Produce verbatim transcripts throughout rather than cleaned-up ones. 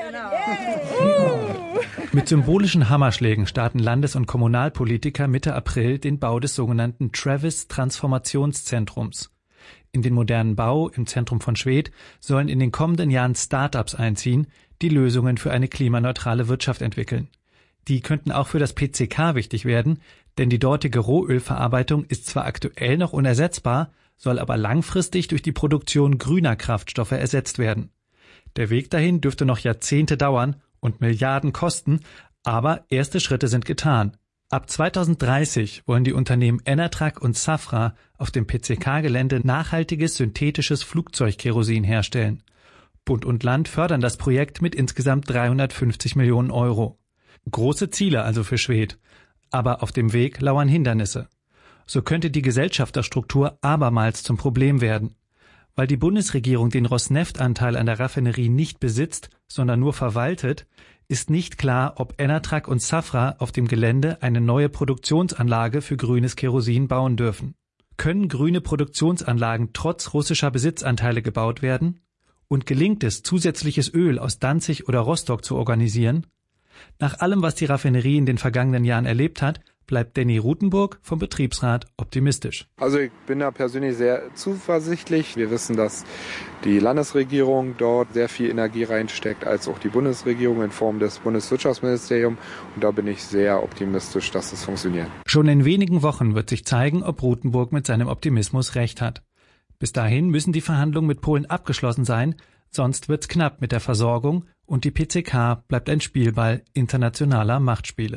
Mit symbolischen Hammerschlägen starten Landes- und Kommunalpolitiker Mitte April den Bau des sogenannten Travis Transformationszentrums. In den modernen Bau im Zentrum von Schwedt sollen in den kommenden Jahren Start-ups einziehen, die Lösungen für eine klimaneutrale Wirtschaft entwickeln. Die könnten auch für das P C K wichtig werden, denn die dortige Rohölverarbeitung ist zwar aktuell noch unersetzbar, soll aber langfristig durch die Produktion grüner Kraftstoffe ersetzt werden. Der Weg dahin dürfte noch Jahrzehnte dauern und Milliarden kosten, aber erste Schritte sind getan. Ab zweitausenddreißig wollen die Unternehmen Enertrac und Safra auf dem P C K-Gelände nachhaltiges synthetisches Flugzeugkerosin herstellen. Bund und Land fördern das Projekt mit insgesamt dreihundertfünfzig Millionen Euro. Große Ziele also für Schwedt, aber auf dem Weg lauern Hindernisse. So könnte die Gesellschafterstruktur abermals zum Problem werden. Weil die Bundesregierung den Rosneft-Anteil an der Raffinerie nicht besitzt, sondern nur verwaltet, ist nicht klar, ob Enertrac und Safra auf dem Gelände eine neue Produktionsanlage für grünes Kerosin bauen dürfen. Können grüne Produktionsanlagen trotz russischer Besitzanteile gebaut werden? Und gelingt es, zusätzliches Öl aus Danzig oder Rostock zu organisieren? Nach allem, was die Raffinerie in den vergangenen Jahren erlebt hat, bleibt Danny Rutenburg vom Betriebsrat optimistisch. Also ich bin da persönlich sehr zuversichtlich. Wir wissen, dass die Landesregierung dort sehr viel Energie reinsteckt, als auch die Bundesregierung in Form des Bundeswirtschaftsministeriums. Und da bin ich sehr optimistisch, dass es funktioniert. Schon in wenigen Wochen wird sich zeigen, ob Rutenburg mit seinem Optimismus recht hat. Bis dahin müssen die Verhandlungen mit Polen abgeschlossen sein, sonst wird's knapp mit der Versorgung und die P C K bleibt ein Spielball internationaler Machtspiele.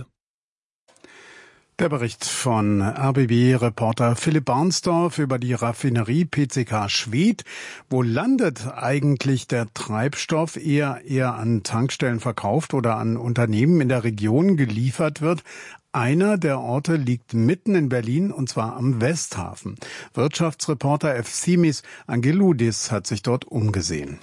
Der Bericht von R B B-Reporter Philipp Barnsdorf über die Raffinerie P C K Schwedt. Wo landet eigentlich der Treibstoff, eher eher an Tankstellen verkauft oder an Unternehmen in der Region geliefert wird? Einer der Orte liegt mitten in Berlin, und zwar am Westhafen. Wirtschaftsreporter Efsimis Angeloudis hat sich dort umgesehen.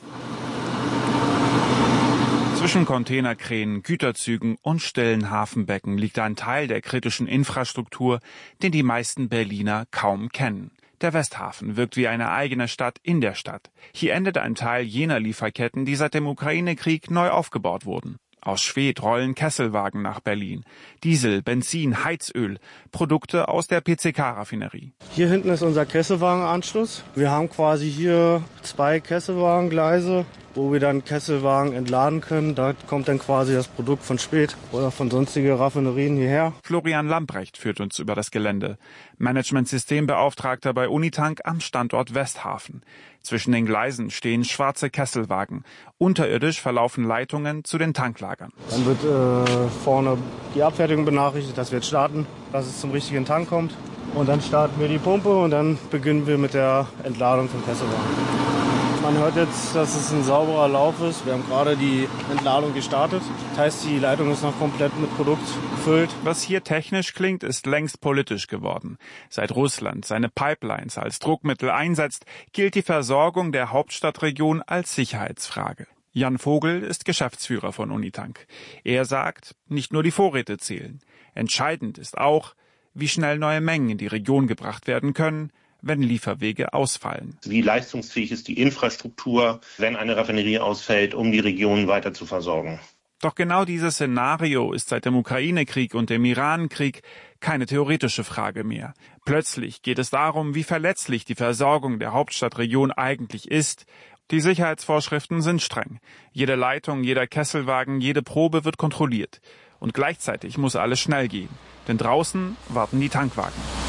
Zwischen Containerkränen, Güterzügen und stillen Hafenbecken liegt ein Teil der kritischen Infrastruktur, den die meisten Berliner kaum kennen. Der Westhafen wirkt wie eine eigene Stadt in der Stadt. Hier endet ein Teil jener Lieferketten, die seit dem Ukraine-Krieg neu aufgebaut wurden. Aus Schwedt rollen Kesselwagen nach Berlin. Diesel, Benzin, Heizöl, Produkte aus der P C K-Raffinerie. Hier hinten ist unser Kesselwagenanschluss. Wir haben quasi hier zwei Kesselwagengleise, wo wir dann Kesselwagen entladen können. Da kommt dann quasi das Produkt von Schwedt oder von sonstigen Raffinerien hierher. Florian Lamprecht führt uns über das Gelände. Management-Systembeauftragter bei Unitank am Standort Westhafen. Zwischen den Gleisen stehen schwarze Kesselwagen. Unterirdisch verlaufen Leitungen zu den Tanklagern. Dann wird äh, vorne die Abfertigung benachrichtigt, dass wir jetzt starten, dass es zum richtigen Tank kommt. Und dann starten wir die Pumpe und dann beginnen wir mit der Entladung vom Kesselwagen. Man hört jetzt, dass es ein sauberer Lauf ist. Wir haben gerade die Entladung gestartet. Das heißt, die Leitung ist noch komplett mit Produkt gefüllt. Was hier technisch klingt, ist längst politisch geworden. Seit Russland seine Pipelines als Druckmittel einsetzt, gilt die Versorgung der Hauptstadtregion als Sicherheitsfrage. Jan Vogel ist Geschäftsführer von Unitank. Er sagt, nicht nur die Vorräte zählen. Entscheidend ist auch, wie schnell neue Mengen in die Region gebracht werden können, wenn Lieferwege ausfallen. Wie leistungsfähig ist die Infrastruktur, wenn eine Raffinerie ausfällt, um die Region weiter zu versorgen? Doch genau dieses Szenario ist seit dem Ukraine-Krieg und dem Iran-Krieg keine theoretische Frage mehr. Plötzlich geht es darum, wie verletzlich die Versorgung der Hauptstadtregion eigentlich ist. Die Sicherheitsvorschriften sind streng. Jede Leitung, jeder Kesselwagen, jede Probe wird kontrolliert. Und gleichzeitig muss alles schnell gehen, denn draußen warten die Tankwagen.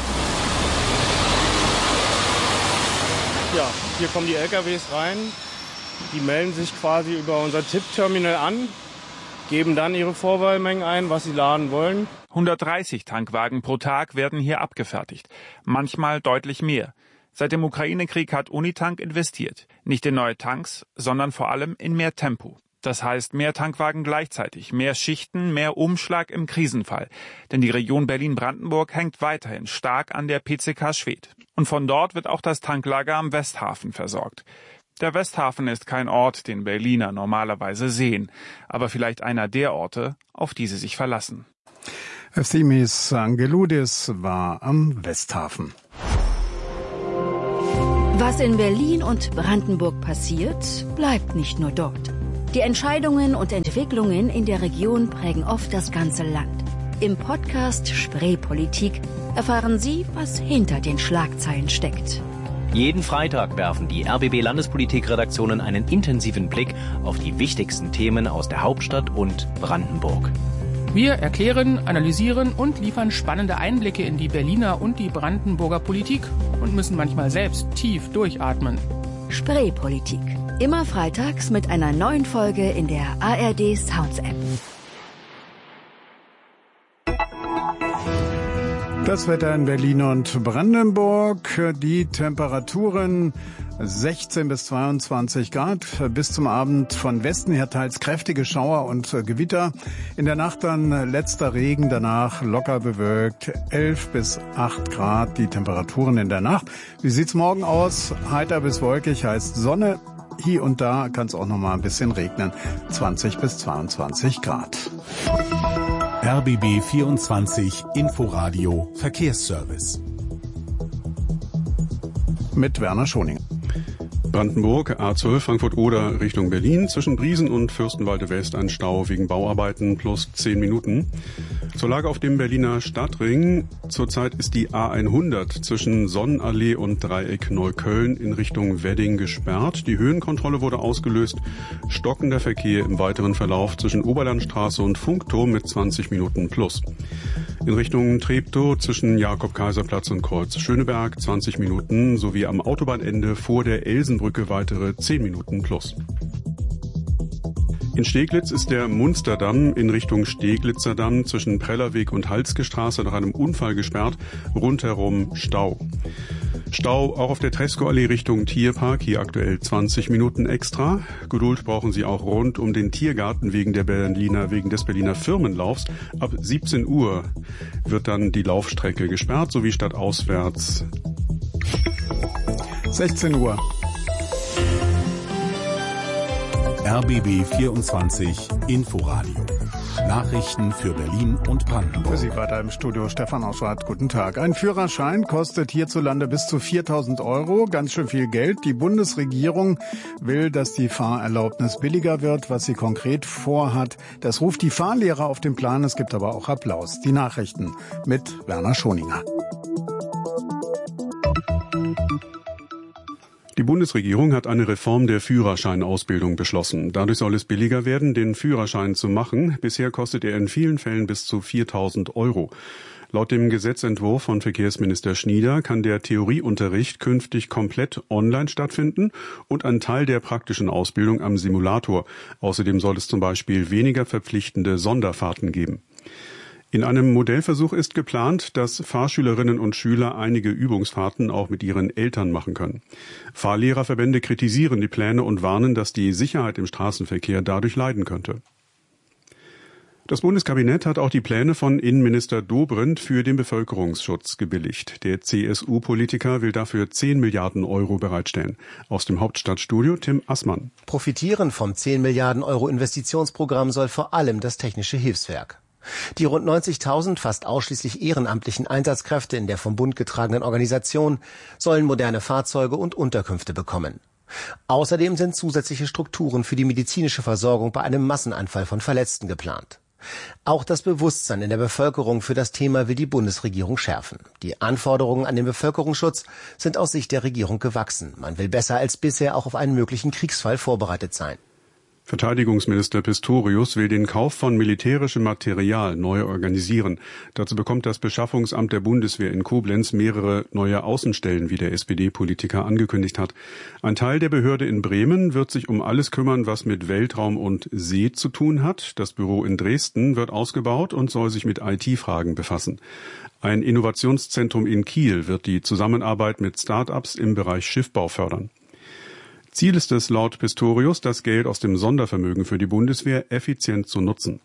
Ja, hier kommen die L K Ws rein, die melden sich quasi über unser Tippterminal an, geben dann ihre Vorwahlmengen ein, was sie laden wollen. hundertdreißig Tankwagen pro Tag werden hier abgefertigt, manchmal deutlich mehr. Seit dem Ukraine-Krieg hat Unitank investiert, nicht in neue Tanks, sondern vor allem in mehr Tempo. Das heißt mehr Tankwagen gleichzeitig, mehr Schichten, mehr Umschlag im Krisenfall. Denn die Region Berlin-Brandenburg hängt weiterhin stark an der P C K Schwedt. Und von dort wird auch das Tanklager am Westhafen versorgt. Der Westhafen ist kein Ort, den Berliner normalerweise sehen, aber vielleicht einer der Orte, auf die sie sich verlassen. Efsimis Angeloudis war am Westhafen. Was in Berlin und Brandenburg passiert, bleibt nicht nur dort. Die Entscheidungen und Entwicklungen in der Region prägen oft das ganze Land. Im Podcast Spreepolitik erfahren Sie, was hinter den Schlagzeilen steckt. Jeden Freitag werfen die R B B-Landespolitik-Redaktionen einen intensiven Blick auf die wichtigsten Themen aus der Hauptstadt und Brandenburg. Wir erklären, analysieren und liefern spannende Einblicke in die Berliner und die Brandenburger Politik und müssen manchmal selbst tief durchatmen. Spreepolitik. Immer freitags mit einer neuen Folge in der A R D Sounds App. Das Wetter in Berlin und Brandenburg, die Temperaturen sechzehn bis zweiundzwanzig Grad, bis zum Abend von Westen her teils kräftige Schauer und Gewitter. In der Nacht dann letzter Regen, danach locker bewölkt, elf bis acht Grad die Temperaturen in der Nacht. Wie sieht's morgen aus? Heiter bis wolkig heißt Sonne. Hier und da kann es auch noch mal ein bisschen regnen, zwanzig bis zweiundzwanzig Grad. R B B vierundzwanzig Inforadio Verkehrsservice. Mit Werner Schoninger. Brandenburg, A zwölf Frankfurt-Oder Richtung Berlin. Zwischen Briesen und Fürstenwalde West ein Stau wegen Bauarbeiten plus zehn Minuten. Zur Lage auf dem Berliner Stadtring. Zurzeit ist die A hundert zwischen Sonnenallee und Dreieck Neukölln in Richtung Wedding gesperrt. Die Höhenkontrolle wurde ausgelöst. Stockender Verkehr im weiteren Verlauf zwischen Oberlandstraße und Funkturm mit zwanzig Minuten plus. In Richtung Treptow zwischen Jakob-Kaiser-Platz und Kreuz Schöneberg zwanzig Minuten sowie am Autobahnende vor der Elsenbrücke weitere zehn Minuten plus. In Steglitz ist der Munsterdamm in Richtung Steglitzer Damm zwischen Prellerweg und Halske Straße nach einem Unfall gesperrt, rundherum Stau. Stau auch auf der Tresco-Allee Richtung Tierpark, hier aktuell zwanzig Minuten extra. Geduld brauchen Sie auch rund um den Tiergarten wegen der Berliner, wegen des Berliner Firmenlaufs. Ab siebzehn Uhr wird dann die Laufstrecke gesperrt, sowie stadtauswärts. sechzehn Uhr. R B B vierundzwanzig Inforadio. Nachrichten für Berlin und Brandenburg. Für Sie weiter im Studio Stefan Auschwart. Guten Tag. Ein Führerschein kostet hierzulande bis zu viertausend Euro. Ganz schön viel Geld. Die Bundesregierung will, dass die Fahrerlaubnis billiger wird. Was sie konkret vorhat, das ruft die Fahrlehrer auf den Plan. Es gibt aber auch Applaus. Die Nachrichten mit Werner Schoninger. Die Bundesregierung hat eine Reform der Führerscheinausbildung beschlossen. Dadurch soll es billiger werden, den Führerschein zu machen. Bisher kostet er in vielen Fällen bis zu viertausend Euro. Laut dem Gesetzentwurf von Verkehrsminister Schnieder kann der Theorieunterricht künftig komplett online stattfinden und ein Teil der praktischen Ausbildung am Simulator. Außerdem soll es zum Beispiel weniger verpflichtende Sonderfahrten geben. In einem Modellversuch ist geplant, dass Fahrschülerinnen und Schüler einige Übungsfahrten auch mit ihren Eltern machen können. Fahrlehrerverbände kritisieren die Pläne und warnen, dass die Sicherheit im Straßenverkehr dadurch leiden könnte. Das Bundeskabinett hat auch die Pläne von Innenminister Dobrindt für den Bevölkerungsschutz gebilligt. Der C S U-Politiker will dafür zehn Milliarden Euro bereitstellen. Aus dem Hauptstadtstudio Tim Assmann. Profitieren vom zehn Milliarden Euro Investitionsprogramm soll vor allem das Technische Hilfswerk. Die rund neunzigtausend fast ausschließlich ehrenamtlichen Einsatzkräfte in der vom Bund getragenen Organisation sollen moderne Fahrzeuge und Unterkünfte bekommen. Außerdem sind zusätzliche Strukturen für die medizinische Versorgung bei einem Massenanfall von Verletzten geplant. Auch das Bewusstsein in der Bevölkerung für das Thema will die Bundesregierung schärfen. Die Anforderungen an den Bevölkerungsschutz sind aus Sicht der Regierung gewachsen. Man will besser als bisher auch auf einen möglichen Kriegsfall vorbereitet sein. Verteidigungsminister Pistorius will den Kauf von militärischem Material neu organisieren. Dazu bekommt das Beschaffungsamt der Bundeswehr in Koblenz mehrere neue Außenstellen, wie der S P D-Politiker angekündigt hat. Ein Teil der Behörde in Bremen wird sich um alles kümmern, was mit Weltraum und See zu tun hat. Das Büro in Dresden wird ausgebaut und soll sich mit I T-Fragen befassen. Ein Innovationszentrum in Kiel wird die Zusammenarbeit mit Start-ups im Bereich Schiffbau fördern. Ziel ist es laut Pistorius, das Geld aus dem Sondervermögen für die Bundeswehr effizient zu nutzen.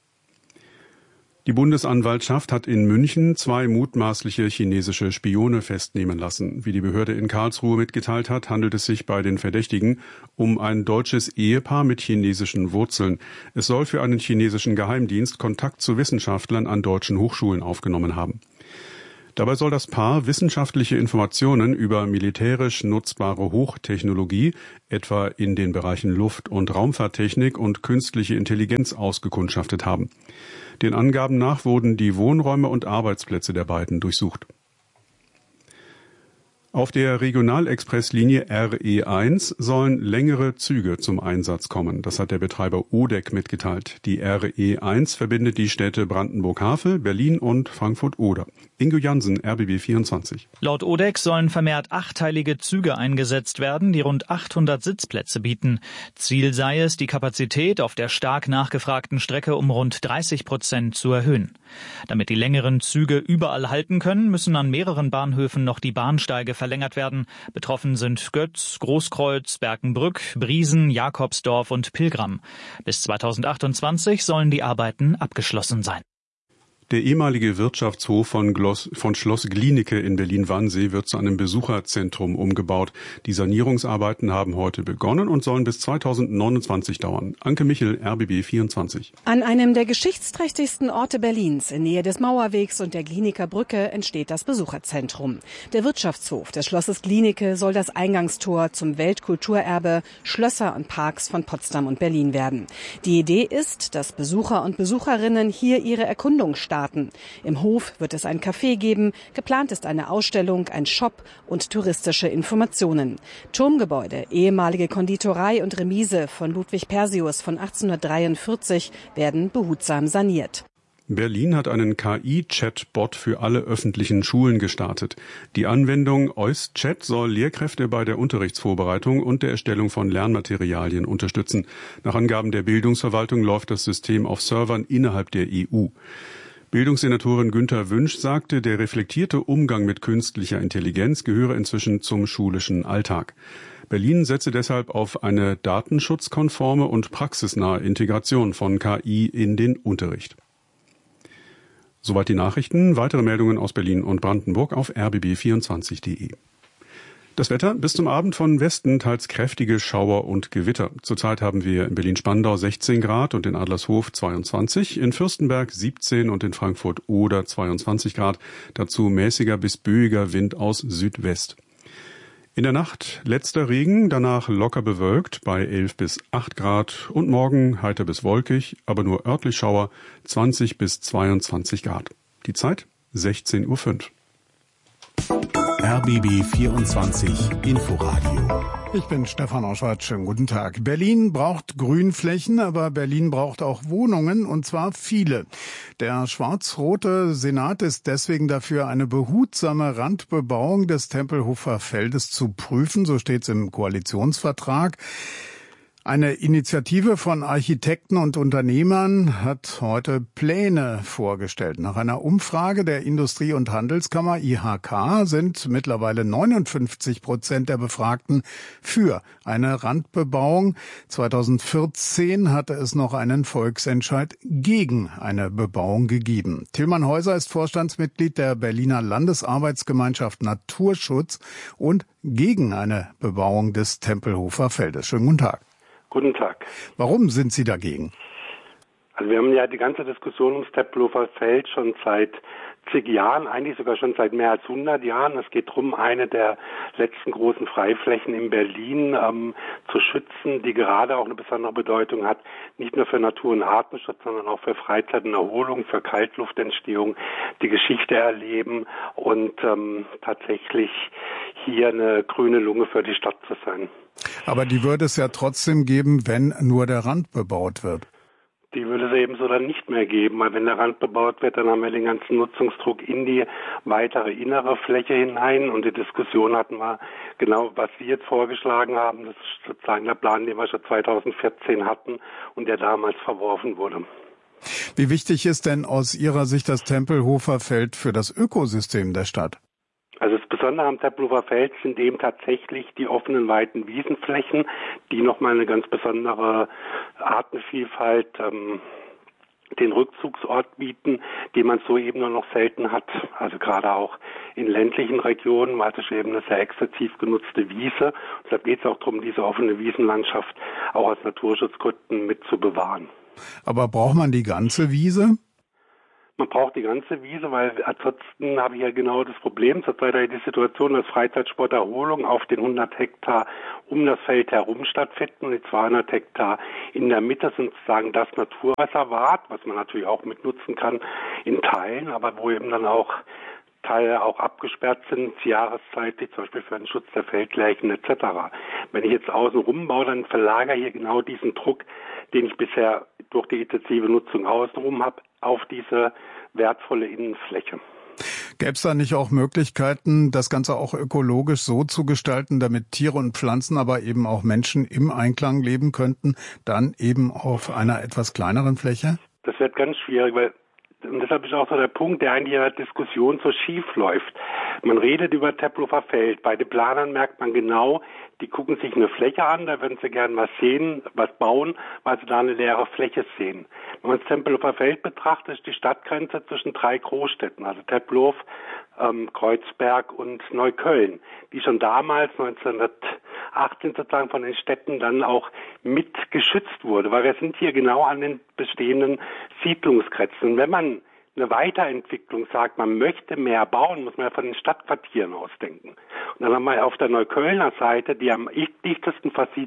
Die Bundesanwaltschaft hat in München zwei mutmaßliche chinesische Spione festnehmen lassen. Wie die Behörde in Karlsruhe mitgeteilt hat, handelt es sich bei den Verdächtigen um ein deutsches Ehepaar mit chinesischen Wurzeln. Es soll für einen chinesischen Geheimdienst Kontakt zu Wissenschaftlern an deutschen Hochschulen aufgenommen haben. Dabei soll das Paar wissenschaftliche Informationen über militärisch nutzbare Hochtechnologie, etwa in den Bereichen Luft- und Raumfahrttechnik und künstliche Intelligenz, ausgekundschaftet haben. Den Angaben nach wurden die Wohnräume und Arbeitsplätze der beiden durchsucht. Auf der Regionalexpresslinie R E eins sollen längere Züge zum Einsatz kommen. Das hat der Betreiber O D E C mitgeteilt. Die R E eins verbindet die Städte Brandenburg-Havel, Berlin und Frankfurt-Oder. Ingo Jansen, R B B vierundzwanzig. Laut O D E C sollen vermehrt achteilige Züge eingesetzt werden, die rund achthundert Sitzplätze bieten. Ziel sei es, die Kapazität auf der stark nachgefragten Strecke um rund dreißig Prozent zu erhöhen. Damit die längeren Züge überall halten können, müssen an mehreren Bahnhöfen noch die Bahnsteige verlängert werden. Betroffen sind Götz, Großkreuz, Berkenbrück, Briesen, Jakobsdorf und Pilgram. Bis zweitausendachtundzwanzig sollen die Arbeiten abgeschlossen sein. Der ehemalige Wirtschaftshof von, Gloss, von Schloss Glienicke in Berlin-Wannsee wird zu einem Besucherzentrum umgebaut. Die Sanierungsarbeiten haben heute begonnen und sollen bis zweitausendneunundzwanzig dauern. Anke Michel, R B B vierundzwanzig. An einem der geschichtsträchtigsten Orte Berlins, in Nähe des Mauerwegs und der Glienicker Brücke, entsteht das Besucherzentrum. Der Wirtschaftshof des Schlosses Glienicke soll das Eingangstor zum Weltkulturerbe Schlösser und Parks von Potsdam und Berlin werden. Die Idee ist, dass Besucher und Besucherinnen hier ihre Erkundung starten. Im Hof wird es ein Café geben, geplant ist eine Ausstellung, ein Shop und touristische Informationen. Turmgebäude, ehemalige Konditorei und Remise von Ludwig Persius von achtzehnhundertdreiundvierzig werden behutsam saniert. Berlin hat einen K I-Chatbot für alle öffentlichen Schulen gestartet. Die Anwendung EusChat soll Lehrkräfte bei der Unterrichtsvorbereitung und der Erstellung von Lernmaterialien unterstützen. Nach Angaben der Bildungsverwaltung läuft das System auf Servern innerhalb der E U. Bildungssenatorin Günther Wünsch sagte, der reflektierte Umgang mit künstlicher Intelligenz gehöre inzwischen zum schulischen Alltag. Berlin setze deshalb auf eine datenschutzkonforme und praxisnahe Integration von K I in den Unterricht. Soweit die Nachrichten. Weitere Meldungen aus Berlin und Brandenburg auf r b b vierundzwanzig punkt d e. Das Wetter bis zum Abend von Westen teils kräftige Schauer und Gewitter. Zurzeit haben wir in Berlin-Spandau sechzehn Grad und in Adlershof zweiundzwanzig, in Fürstenberg siebzehn und in Frankfurt-Oder zweiundzwanzig Grad. Dazu mäßiger bis böiger Wind aus Südwest. In der Nacht letzter Regen, danach locker bewölkt bei elf bis acht Grad und morgen heiter bis wolkig, aber nur örtlich Schauer zwanzig bis zweiundzwanzig Grad. Die Zeit sechzehn Uhr fünf. R B B vierundzwanzig Inforadio. Ich bin Stefan Oschwart, schönen guten Tag. Berlin braucht Grünflächen, aber Berlin braucht auch Wohnungen, und zwar viele. Der schwarz-rote Senat ist deswegen dafür, eine behutsame Randbebauung des Tempelhofer Feldes zu prüfen, so steht es im Koalitionsvertrag. Eine Initiative von Architekten und Unternehmern hat heute Pläne vorgestellt. Nach einer Umfrage der Industrie- und Handelskammer I H K sind mittlerweile neunundfünfzig Prozent der Befragten für eine Randbebauung. zweitausendvierzehn hatte es noch einen Volksentscheid gegen eine Bebauung gegeben. Tilman Häuser ist Vorstandsmitglied der Berliner Landesarbeitsgemeinschaft Naturschutz und gegen eine Bebauung des Tempelhofer Feldes. Schönen guten Tag. Guten Tag. Warum sind Sie dagegen? Also wir haben ja die ganze Diskussion ums Tempelhofer Feld schon seit zig Jahren, eigentlich sogar schon seit mehr als hundert Jahren. Es geht darum, eine der letzten großen Freiflächen in Berlin ähm, zu schützen, die gerade auch eine besondere Bedeutung hat, nicht nur für Natur- und Artenschutz, sondern auch für Freizeit und Erholung, für Kaltluftentstehung, die Geschichte erleben und ähm, tatsächlich hier eine grüne Lunge für die Stadt zu sein. Aber die würde es ja trotzdem geben, wenn nur der Rand bebaut wird. Die würde es ebenso dann nicht mehr geben, weil wenn der Rand bebaut wird, dann haben wir den ganzen Nutzungsdruck in die weitere innere Fläche hinein. Und die Diskussion hatten wir genau, was Sie jetzt vorgeschlagen haben. Das ist sozusagen der Plan, den wir schon zweitausendvierzehn hatten und der damals verworfen wurde. Wie wichtig ist denn aus Ihrer Sicht das Tempelhofer Feld für das Ökosystem der Stadt? Also das Besondere am Tempelhofer Feld sind eben tatsächlich die offenen, weiten Wiesenflächen, die nochmal eine ganz besondere Artenvielfalt, ähm, den Rückzugsort bieten, den man so eben nur noch selten hat. Also gerade auch in ländlichen Regionen, weil es eben eine sehr exzessiv genutzte Wiese. Und deshalb geht es auch darum, diese offene Wiesenlandschaft auch aus Naturschutzgründen mit zu bewahren. Aber braucht man die ganze Wiese? Man braucht die ganze Wiese, weil ansonsten habe ich ja genau das Problem. Zurzeit habe ich die Situation, dass Freizeitsporterholung auf den hundert Hektar um das Feld herum stattfinden und die zweihundert Hektar in der Mitte sind sozusagen das Naturreservat, was man natürlich auch mitnutzen kann in Teilen, aber wo eben dann auch Teile auch abgesperrt sind, jahreszeitlich, zum Beispiel für den Schutz der Feldlerchen et cetera. Wenn ich jetzt außen rumbaue, dann verlagere ich hier genau diesen Druck, den ich bisher durch die intensive Nutzung außenrum habe, auf diese wertvolle Innenfläche. Gäbe es da nicht auch Möglichkeiten, das Ganze auch ökologisch so zu gestalten, damit Tiere und Pflanzen, aber eben auch Menschen im Einklang leben könnten, dann eben auf einer etwas kleineren Fläche? Das wird ganz schwierig, weil und deshalb ist auch so der Punkt, der eigentlich in der Diskussion so schief läuft. Man redet über Tempelhofer Feld. Bei den Planern merkt man genau, die gucken sich eine Fläche an, da würden sie gern was sehen, was bauen, weil sie da eine leere Fläche sehen. Wenn man das Tempelhofer Feld betrachtet, ist die Stadtgrenze zwischen drei Großstädten, also Tempelhof, ähm, Kreuzberg und Neukölln, die schon damals neunzehnhundertachtzehn sozusagen von den Städten dann auch mit geschützt wurde, weil wir sind hier genau an den bestehenden Siedlungsgrenzen. Und wenn man eine Weiterentwicklung sagt, man möchte mehr bauen, muss man ja von den Stadtquartieren ausdenken. Und dann haben wir auf der Neuköllner Seite die am dichtesten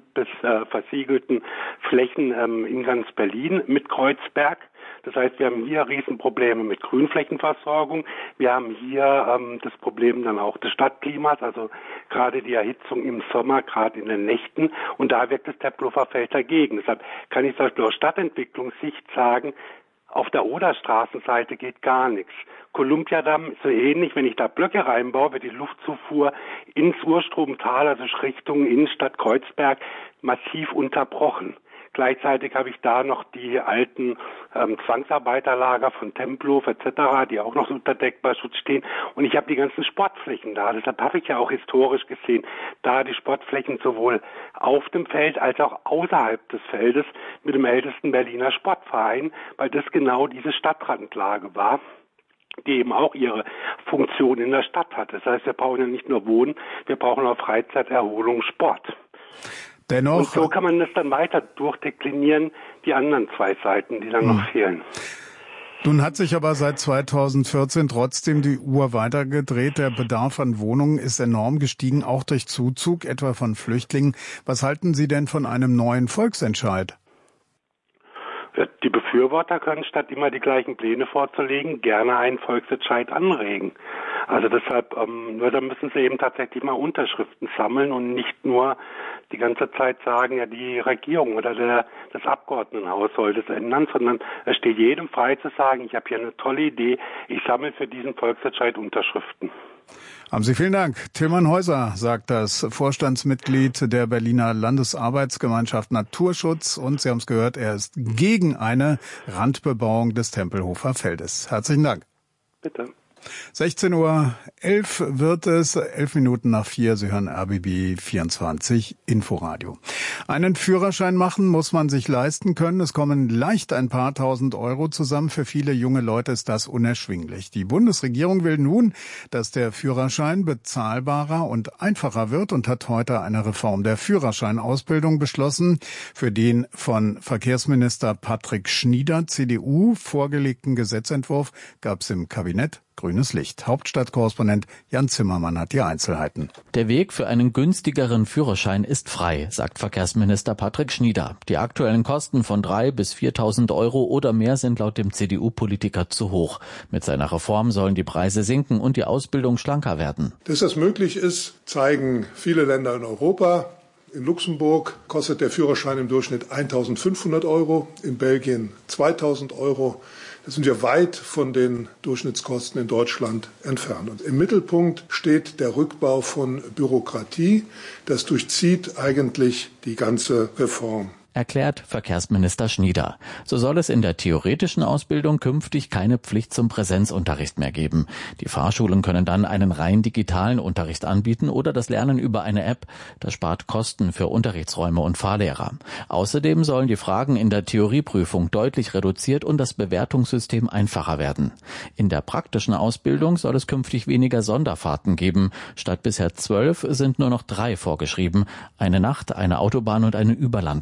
versiegelten Flächen ähm, in ganz Berlin mit Kreuzberg. Das heißt, wir haben hier Riesenprobleme mit Grünflächenversorgung. Wir haben hier ähm, das Problem dann auch des Stadtklimas, also gerade die Erhitzung im Sommer, gerade in den Nächten. Und da wirkt das Tempelhofer Feld dagegen. Deshalb kann ich zum Beispiel aus Stadtentwicklungssicht sagen, auf der Oderstraßenseite geht gar nichts. Kolumbiadamm ist so ähnlich, wenn ich da Blöcke reinbaue, wird die Luftzufuhr ins Urstromtal, also Richtung Innenstadt Kreuzberg, massiv unterbrochen. Gleichzeitig habe ich da noch die alten ähm, Zwangsarbeiterlager von Tempelhof et cetera, die auch noch unter Denkmalschutz stehen. Und ich habe die ganzen Sportflächen da. Deshalb habe ich ja auch historisch gesehen, da die Sportflächen sowohl auf dem Feld als auch außerhalb des Feldes mit dem ältesten Berliner Sportverein, weil das genau diese Stadtrandlage war, die eben auch ihre Funktion in der Stadt hat. Das heißt, wir brauchen ja nicht nur Wohnen, wir brauchen auch Freizeit, Erholung, Sport. Dennoch, und so kann man das dann weiter durchdeklinieren, die anderen zwei Seiten, die dann hm. noch fehlen. Nun hat sich aber seit zweitausendvierzehn trotzdem die Uhr weitergedreht. Der Bedarf an Wohnungen ist enorm gestiegen, auch durch Zuzug, etwa von Flüchtlingen. Was halten Sie denn von einem neuen Volksentscheid? Die Befürworter können, statt immer die gleichen Pläne vorzulegen, gerne einen Volksentscheid anregen. Also deshalb, ähm, nur da müssen sie eben tatsächlich mal Unterschriften sammeln und nicht nur die ganze Zeit sagen, ja, die Regierung oder der, das Abgeordnetenhaus soll das ändern, sondern es steht jedem frei zu sagen, ich habe hier eine tolle Idee, ich sammle für diesen Volksentscheid Unterschriften. Haben Sie vielen Dank. Tilman Häuser sagt das, Vorstandsmitglied der Berliner Landesarbeitsgemeinschaft Naturschutz. Und Sie haben es gehört, er ist gegen eine Randbebauung des Tempelhofer Feldes. Herzlichen Dank. Bitte. sechzehn Uhr elf wird es, elf Minuten nach vier. Sie hören R B B vierundzwanzig Inforadio. Einen Führerschein machen muss man sich leisten können. Es kommen leicht ein paar tausend Euro zusammen. Für viele junge Leute ist das unerschwinglich. Die Bundesregierung will nun, dass der Führerschein bezahlbarer und einfacher wird und hat heute eine Reform der Führerscheinausbildung beschlossen. Für den von Verkehrsminister Patrick Schnieder, C D U, vorgelegten Gesetzentwurf gab es im Kabinett grünes Licht. Hauptstadtkorrespondent Jan Zimmermann hat die Einzelheiten. Der Weg für einen günstigeren Führerschein ist frei, sagt Verkehrsminister Patrick Schnieder. Die aktuellen Kosten von dreitausend bis viertausend Euro oder mehr sind laut dem C D U-Politiker zu hoch. Mit seiner Reform sollen die Preise sinken und die Ausbildung schlanker werden. Dass das möglich ist, zeigen viele Länder in Europa. In Luxemburg kostet der Führerschein im Durchschnitt eintausendfünfhundert Euro, in Belgien zweitausend Euro. Das sind wir weit von den Durchschnittskosten in Deutschland entfernt. Und im Mittelpunkt steht der Rückbau von Bürokratie. Das durchzieht eigentlich die ganze Reform. Erklärt Verkehrsminister Schnieder. So soll es in der theoretischen Ausbildung künftig keine Pflicht zum Präsenzunterricht mehr geben. Die Fahrschulen können dann einen rein digitalen Unterricht anbieten oder das Lernen über eine App. Das spart Kosten für Unterrichtsräume und Fahrlehrer. Außerdem sollen die Fragen in der Theorieprüfung deutlich reduziert und das Bewertungssystem einfacher werden. In der praktischen Ausbildung soll es künftig weniger Sonderfahrten geben. Statt bisher zwölf sind nur noch drei vorgeschrieben. Eine Nacht, eine Autobahn und eine Überlandfahrt.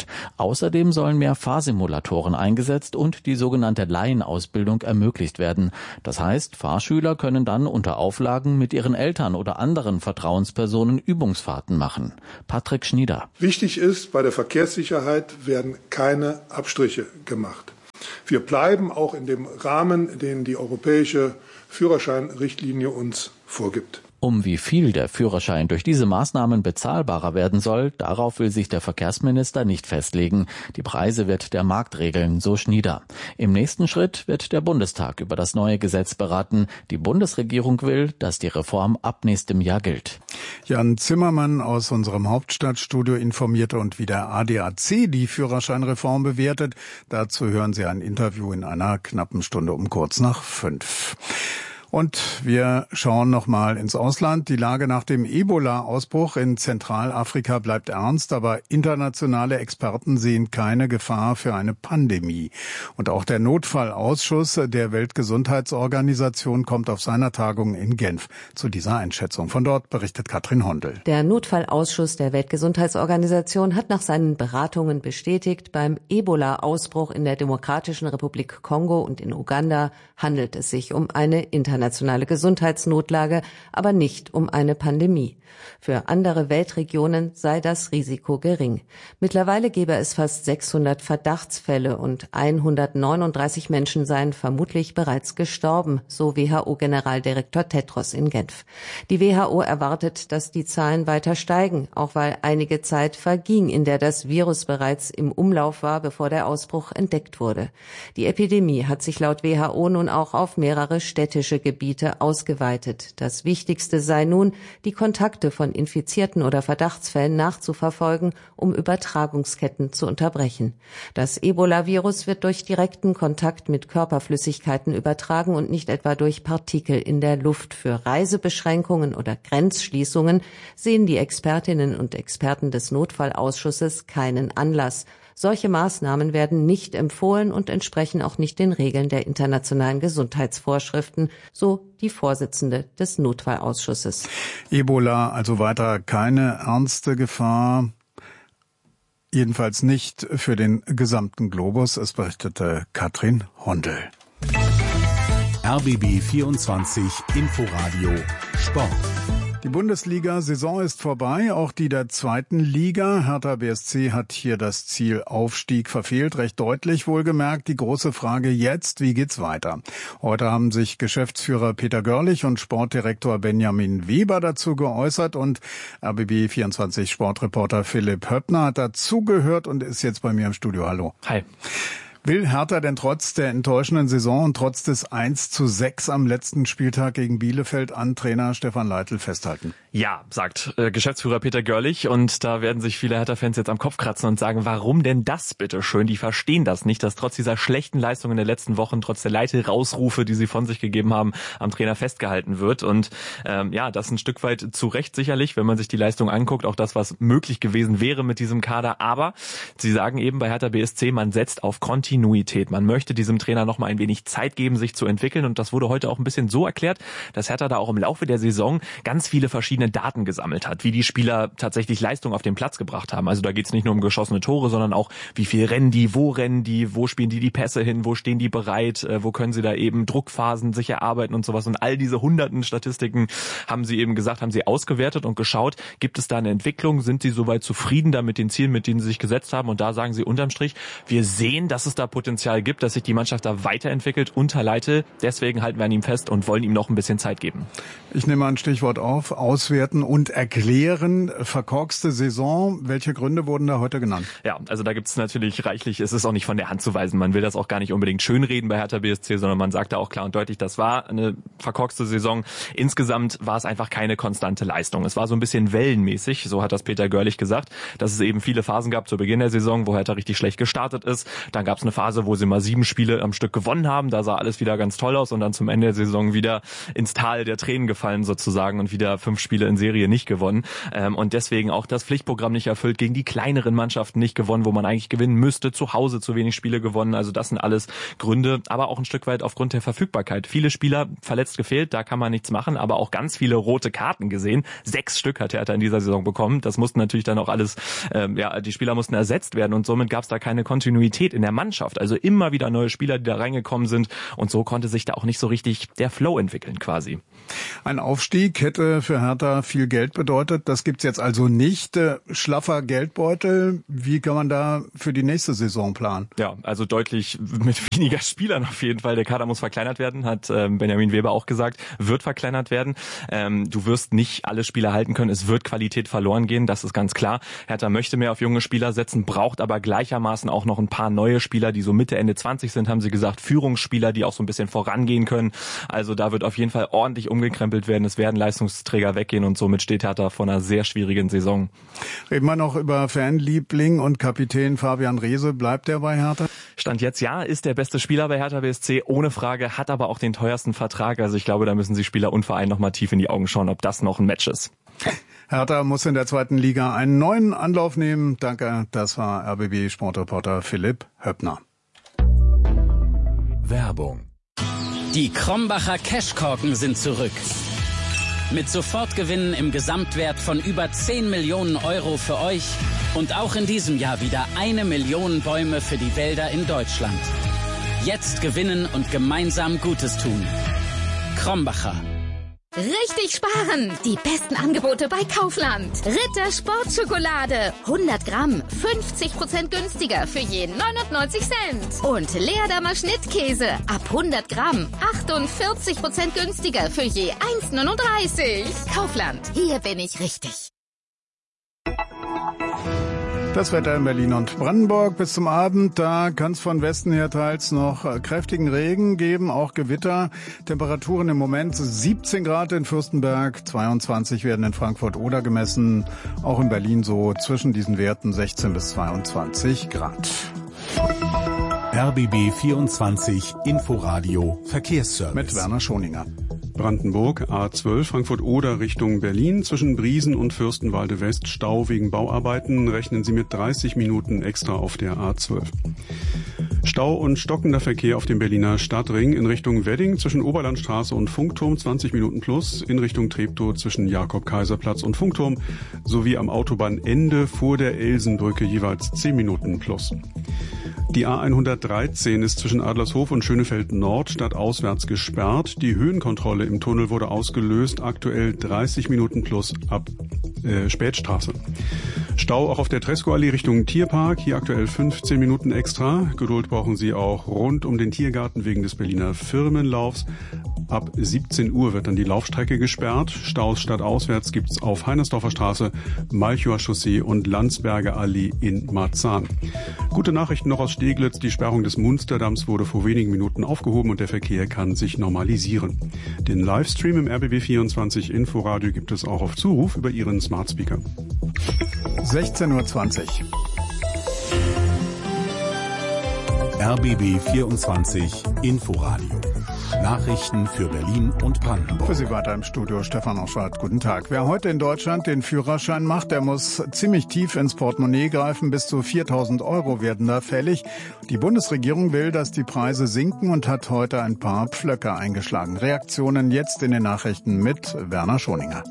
Außerdem sollen mehr Fahrsimulatoren eingesetzt und die sogenannte Laienausbildung ermöglicht werden. Das heißt, Fahrschüler können dann unter Auflagen mit ihren Eltern oder anderen Vertrauenspersonen Übungsfahrten machen. Patrick Schnieder. Wichtig ist, bei der Verkehrssicherheit werden keine Abstriche gemacht. Wir bleiben auch in dem Rahmen, den die europäische Führerscheinrichtlinie uns vorgibt. Um wie viel der Führerschein durch diese Maßnahmen bezahlbarer werden soll, darauf will sich der Verkehrsminister nicht festlegen. Die Preise wird der Markt regeln, so Schnieder. Im nächsten Schritt wird der Bundestag über das neue Gesetz beraten. Die Bundesregierung will, dass die Reform ab nächstem Jahr gilt. Jan Zimmermann aus unserem Hauptstadtstudio informierte und wie der A D A C die Führerscheinreform bewertet. Dazu hören Sie ein Interview in einer knappen Stunde um kurz nach fünf. Und wir schauen nochmal ins Ausland. Die Lage nach dem Ebola-Ausbruch in Zentralafrika bleibt ernst, aber internationale Experten sehen keine Gefahr für eine Pandemie. Und auch der Notfallausschuss der Weltgesundheitsorganisation kommt auf seiner Tagung in Genf zu dieser Einschätzung. Von dort berichtet Katrin Hondel. Der Notfallausschuss der Weltgesundheitsorganisation hat nach seinen Beratungen bestätigt, beim Ebola-Ausbruch in der Demokratischen Republik Kongo und in Uganda handelt es sich um eine internationale internationale Gesundheitsnotlage, aber nicht um eine Pandemie. Für andere Weltregionen sei das Risiko gering. Mittlerweile gebe es fast sechshundert Verdachtsfälle und hundertneununddreißig Menschen seien vermutlich bereits gestorben, so W H O-Generaldirektor Tedros in Genf. Die W H O erwartet, dass die Zahlen weiter steigen, auch weil einige Zeit verging, in der das Virus bereits im Umlauf war, bevor der Ausbruch entdeckt wurde. Die Epidemie hat sich laut W H O nun auch auf mehrere städtische Gebiete ausgeweitet. Das Wichtigste sei nun, die Kontakte von Infizierten oder Verdachtsfällen nachzuverfolgen, um Übertragungsketten zu unterbrechen. Das Ebola-Virus wird durch direkten Kontakt mit Körperflüssigkeiten übertragen und nicht etwa durch Partikel in der Luft. Für Reisebeschränkungen oder Grenzschließungen sehen die Expertinnen und Experten des Notfallausschusses keinen Anlass. Solche Maßnahmen werden nicht empfohlen und entsprechen auch nicht den Regeln der internationalen Gesundheitsvorschriften, so die Vorsitzende des Notfallausschusses. Ebola, also weiter keine ernste Gefahr, jedenfalls nicht für den gesamten Globus. Es berichtete Katrin Hondel. R B B vierundzwanzig Inforadio Sport. Die Bundesliga-Saison ist vorbei, auch die der zweiten Liga. Hertha B S C hat hier das Ziel Aufstieg verfehlt, recht deutlich wohlgemerkt. Die große Frage jetzt, wie geht's weiter? Heute haben sich Geschäftsführer Peter Görlich und Sportdirektor Benjamin Weber dazu geäußert und R B B vierundzwanzig Sportreporter Philipp Höppner hat dazugehört und ist jetzt bei mir im Studio. Hallo. Hi. Will Hertha denn trotz der enttäuschenden Saison und trotz des eins zu sechs am letzten Spieltag gegen Bielefeld an Trainer Stefan Leitl festhalten? Ja, sagt äh, Geschäftsführer Peter Görlich, und da werden sich viele Hertha-Fans jetzt am Kopf kratzen und sagen, warum denn das bitte schön? Die verstehen das nicht, dass trotz dieser schlechten Leistung in den letzten Wochen, trotz der Leitl-Rausrufe, die sie von sich gegeben haben, am Trainer festgehalten wird. Und ähm, ja, das ein Stück weit zu Recht sicherlich, wenn man sich die Leistung anguckt, auch das, was möglich gewesen wäre mit diesem Kader. Aber sie sagen eben bei Hertha B S C, man setzt auf Kontinuität. Man möchte diesem Trainer noch mal ein wenig Zeit geben, sich zu entwickeln. Und das wurde heute auch ein bisschen so erklärt, dass Hertha da auch im Laufe der Saison ganz viele verschiedene Daten gesammelt hat, wie die Spieler tatsächlich Leistung auf den Platz gebracht haben. Also da geht es nicht nur um geschossene Tore, sondern auch, wie viel rennen die, wo rennen die, wo spielen die die Pässe hin, wo stehen die bereit, äh, wo können sie da eben Druckphasen sich erarbeiten und sowas. Und all diese hunderten Statistiken haben sie eben gesagt, haben sie ausgewertet und geschaut, gibt es da eine Entwicklung, sind sie soweit zufrieden da mit den Zielen, mit denen sie sich gesetzt haben. Und da sagen sie unterm Strich, wir sehen, dass es da Potenzial gibt, dass sich die Mannschaft da weiterentwickelt unter Leitl. Deswegen halten wir an ihm fest und wollen ihm noch ein bisschen Zeit geben. Ich nehme ein Stichwort auf, auswerten und erklären. Verkorkste Saison, welche Gründe wurden da heute genannt? Ja, also da gibt es natürlich reichlich, es ist auch nicht von der Hand zu weisen. Man will das auch gar nicht unbedingt schönreden bei Hertha B S C, sondern man sagt da auch klar und deutlich, das war eine verkorkste Saison. Insgesamt war es einfach keine konstante Leistung. Es war so ein bisschen wellenmäßig, so hat das Peter Görlich gesagt, dass es eben viele Phasen gab zu Beginn der Saison, wo Hertha richtig schlecht gestartet ist. Dann gab es eine eine Phase, wo sie mal sieben Spiele am Stück gewonnen haben. Da sah alles wieder ganz toll aus und dann zum Ende der Saison wieder ins Tal der Tränen gefallen sozusagen und wieder fünf Spiele in Serie nicht gewonnen. Ähm, und deswegen auch das Pflichtprogramm nicht erfüllt, gegen die kleineren Mannschaften nicht gewonnen, wo man eigentlich gewinnen müsste, zu Hause zu wenig Spiele gewonnen. Also das sind alles Gründe, aber auch ein Stück weit aufgrund der Verfügbarkeit. Viele Spieler verletzt gefehlt, da kann man nichts machen, aber auch ganz viele rote Karten gesehen. Sechs Stück hat Hertha in dieser Saison bekommen. Das mussten natürlich dann auch alles, ähm, ja, die Spieler mussten ersetzt werden und somit gab es da keine Kontinuität in der Mannschaft. Also immer wieder neue Spieler, die da reingekommen sind und so konnte sich da auch nicht so richtig der Flow entwickeln quasi. Ein Aufstieg hätte für Hertha viel Geld bedeutet. Das gibt's jetzt also nicht. Schlaffer Geldbeutel. Wie kann man da für die nächste Saison planen? Ja, also deutlich mit weniger Spielern auf jeden Fall. Der Kader muss verkleinert werden, hat ähm, Benjamin Weber auch gesagt. Wird verkleinert werden. Ähm, du wirst nicht alle Spieler halten können. Es wird Qualität verloren gehen. Das ist ganz klar. Hertha möchte mehr auf junge Spieler setzen, braucht aber gleichermaßen auch noch ein paar neue Spieler, die so Mitte, Ende zwanzig sind, haben sie gesagt. Führungsspieler, die auch so ein bisschen vorangehen können. Also da wird auf jeden Fall ordentlich umgekrempelt werden. Es werden Leistungsträger weggehen und somit steht Hertha vor einer sehr schwierigen Saison. Reden wir noch über Fanliebling und Kapitän Fabian Reese. Bleibt der bei Hertha? Stand jetzt ja, ist der beste Spieler bei Hertha B S C, ohne Frage, hat aber auch den teuersten Vertrag. Also ich glaube, da müssen sich Spieler und Verein noch mal tief in die Augen schauen, ob das noch ein Match ist. Hertha muss in der zweiten Liga einen neuen Anlauf nehmen. Danke, das war R B B-Sportreporter Philipp Höppner. Werbung. Die Krombacher Cashkorken sind zurück. Mit Sofortgewinnen im Gesamtwert von über zehn Millionen Euro für euch und auch in diesem Jahr wieder eine Million Bäume für die Wälder in Deutschland. Jetzt gewinnen und gemeinsam Gutes tun. Krombacher. Richtig sparen! Die besten Angebote bei Kaufland. Ritter Sportschokolade. hundert Gramm. fünfzig Prozent günstiger für je neunundneunzig Cent. Und Leerdammer Schnittkäse. Ab hundert Gramm. achtundvierzig Prozent günstiger für je eins neununddreißig. Kaufland. Hier bin ich richtig. Das Wetter in Berlin und Brandenburg bis zum Abend. Da kann es von Westen her teils noch kräftigen Regen geben, auch Gewitter. Temperaturen im Moment siebzehn Grad in Fürstenberg, zweiundzwanzig werden in Frankfurt-Oder gemessen. Auch in Berlin so zwischen diesen Werten sechzehn bis zweiundzwanzig Grad. R B B vierundzwanzig Inforadio Verkehrsservice. Mit Werner Schoninger. Brandenburg, A zwölf, Frankfurt-Oder Richtung Berlin. Zwischen Briesen und Fürstenwalde West Stau wegen Bauarbeiten. Rechnen Sie mit dreißig Minuten extra auf der A zwölf. Stau und stockender Verkehr auf dem Berliner Stadtring in Richtung Wedding zwischen Oberlandstraße und Funkturm zwanzig Minuten plus, in Richtung Treptow zwischen Jakob-Kaiser-Platz und Funkturm sowie am Autobahnende vor der Elsenbrücke jeweils zehn Minuten plus. Die A hundertdreizehn ist zwischen Adlershof und Schönefeld Nord stadtauswärts gesperrt. Die Höhenkontrolle im Tunnel wurde ausgelöst, aktuell dreißig Minuten plus ab äh, Spätstraße. Stau auch auf der Tresco-Allee Richtung Tierpark, hier aktuell fünfzehn Minuten extra. Geduld brauchen Sie auch rund um den Tiergarten wegen des Berliner Firmenlaufs. Ab siebzehn Uhr wird dann die Laufstrecke gesperrt. Staus stadtauswärts gibt's auf Heinersdorfer Straße, Malchower Chaussee und Landsberger Allee in Marzahn. Gute Nachrichten noch aus Steglitz. Die Sperrung des Munsterdamms wurde vor wenigen Minuten aufgehoben und der Verkehr kann sich normalisieren. Den Livestream im R B B vierundzwanzig Inforadio gibt es auch auf Zuruf über Ihren Smart Speaker. sechzehn Uhr zwanzig. R B B vierundzwanzig Inforadio. Nachrichten für Berlin und Brandenburg. Für Sie weiter im Studio Stefan Oschwart. Guten Tag. Wer heute in Deutschland den Führerschein macht, der muss ziemlich tief ins Portemonnaie greifen. Bis zu viertausend Euro werden da fällig. Die Bundesregierung will, dass die Preise sinken und hat heute ein paar Pflöcke eingeschlagen. Reaktionen jetzt in den Nachrichten mit Werner Schoninger.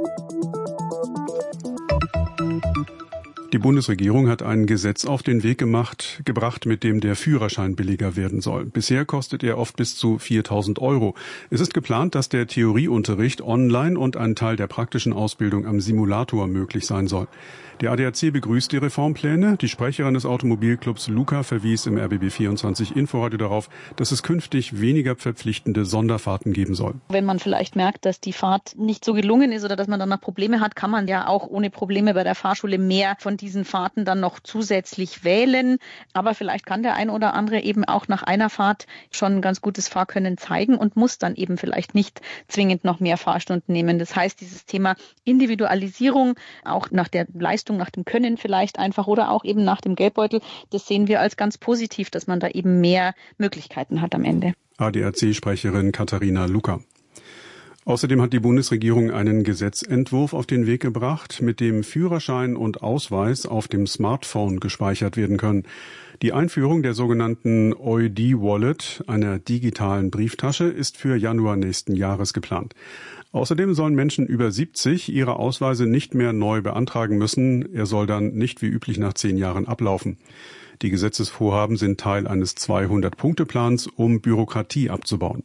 Die Bundesregierung hat ein Gesetz auf den Weg gemacht, gebracht, mit dem der Führerschein billiger werden soll. Bisher kostet er oft bis zu viertausend Euro. Es ist geplant, dass der Theorieunterricht online und ein Teil der praktischen Ausbildung am Simulator möglich sein soll. Der A D A C begrüßt die Reformpläne. Die Sprecherin des Automobilclubs Luca verwies im R B B vierundzwanzig Inforadio darauf, dass es künftig weniger verpflichtende Sonderfahrten geben soll. Wenn man vielleicht merkt, dass die Fahrt nicht so gelungen ist oder dass man danach Probleme hat, kann man ja auch ohne Probleme bei der Fahrschule mehr von diesen Fahrten dann noch zusätzlich wählen. Aber vielleicht kann der ein oder andere eben auch nach einer Fahrt schon ein ganz gutes Fahrkönnen zeigen und muss dann eben vielleicht nicht zwingend noch mehr Fahrstunden nehmen. Das heißt, dieses Thema Individualisierung, auch nach der Leistung, nach dem Können vielleicht einfach oder auch eben nach dem Geldbeutel, das sehen wir als ganz positiv, dass man da eben mehr Möglichkeiten hat am Ende. A D A C-Sprecherin Katharina Lucker. Außerdem hat die Bundesregierung einen Gesetzentwurf auf den Weg gebracht, mit dem Führerschein und Ausweis auf dem Smartphone gespeichert werden können. Die Einführung der sogenannten O I D-Wallet, einer digitalen Brieftasche, ist für Januar nächsten Jahres geplant. Außerdem sollen Menschen über siebzig ihre Ausweise nicht mehr neu beantragen müssen. Er soll dann nicht wie üblich nach zehn Jahren ablaufen. Die Gesetzesvorhaben sind Teil eines zweihundert-Punkte-Plans, um Bürokratie abzubauen.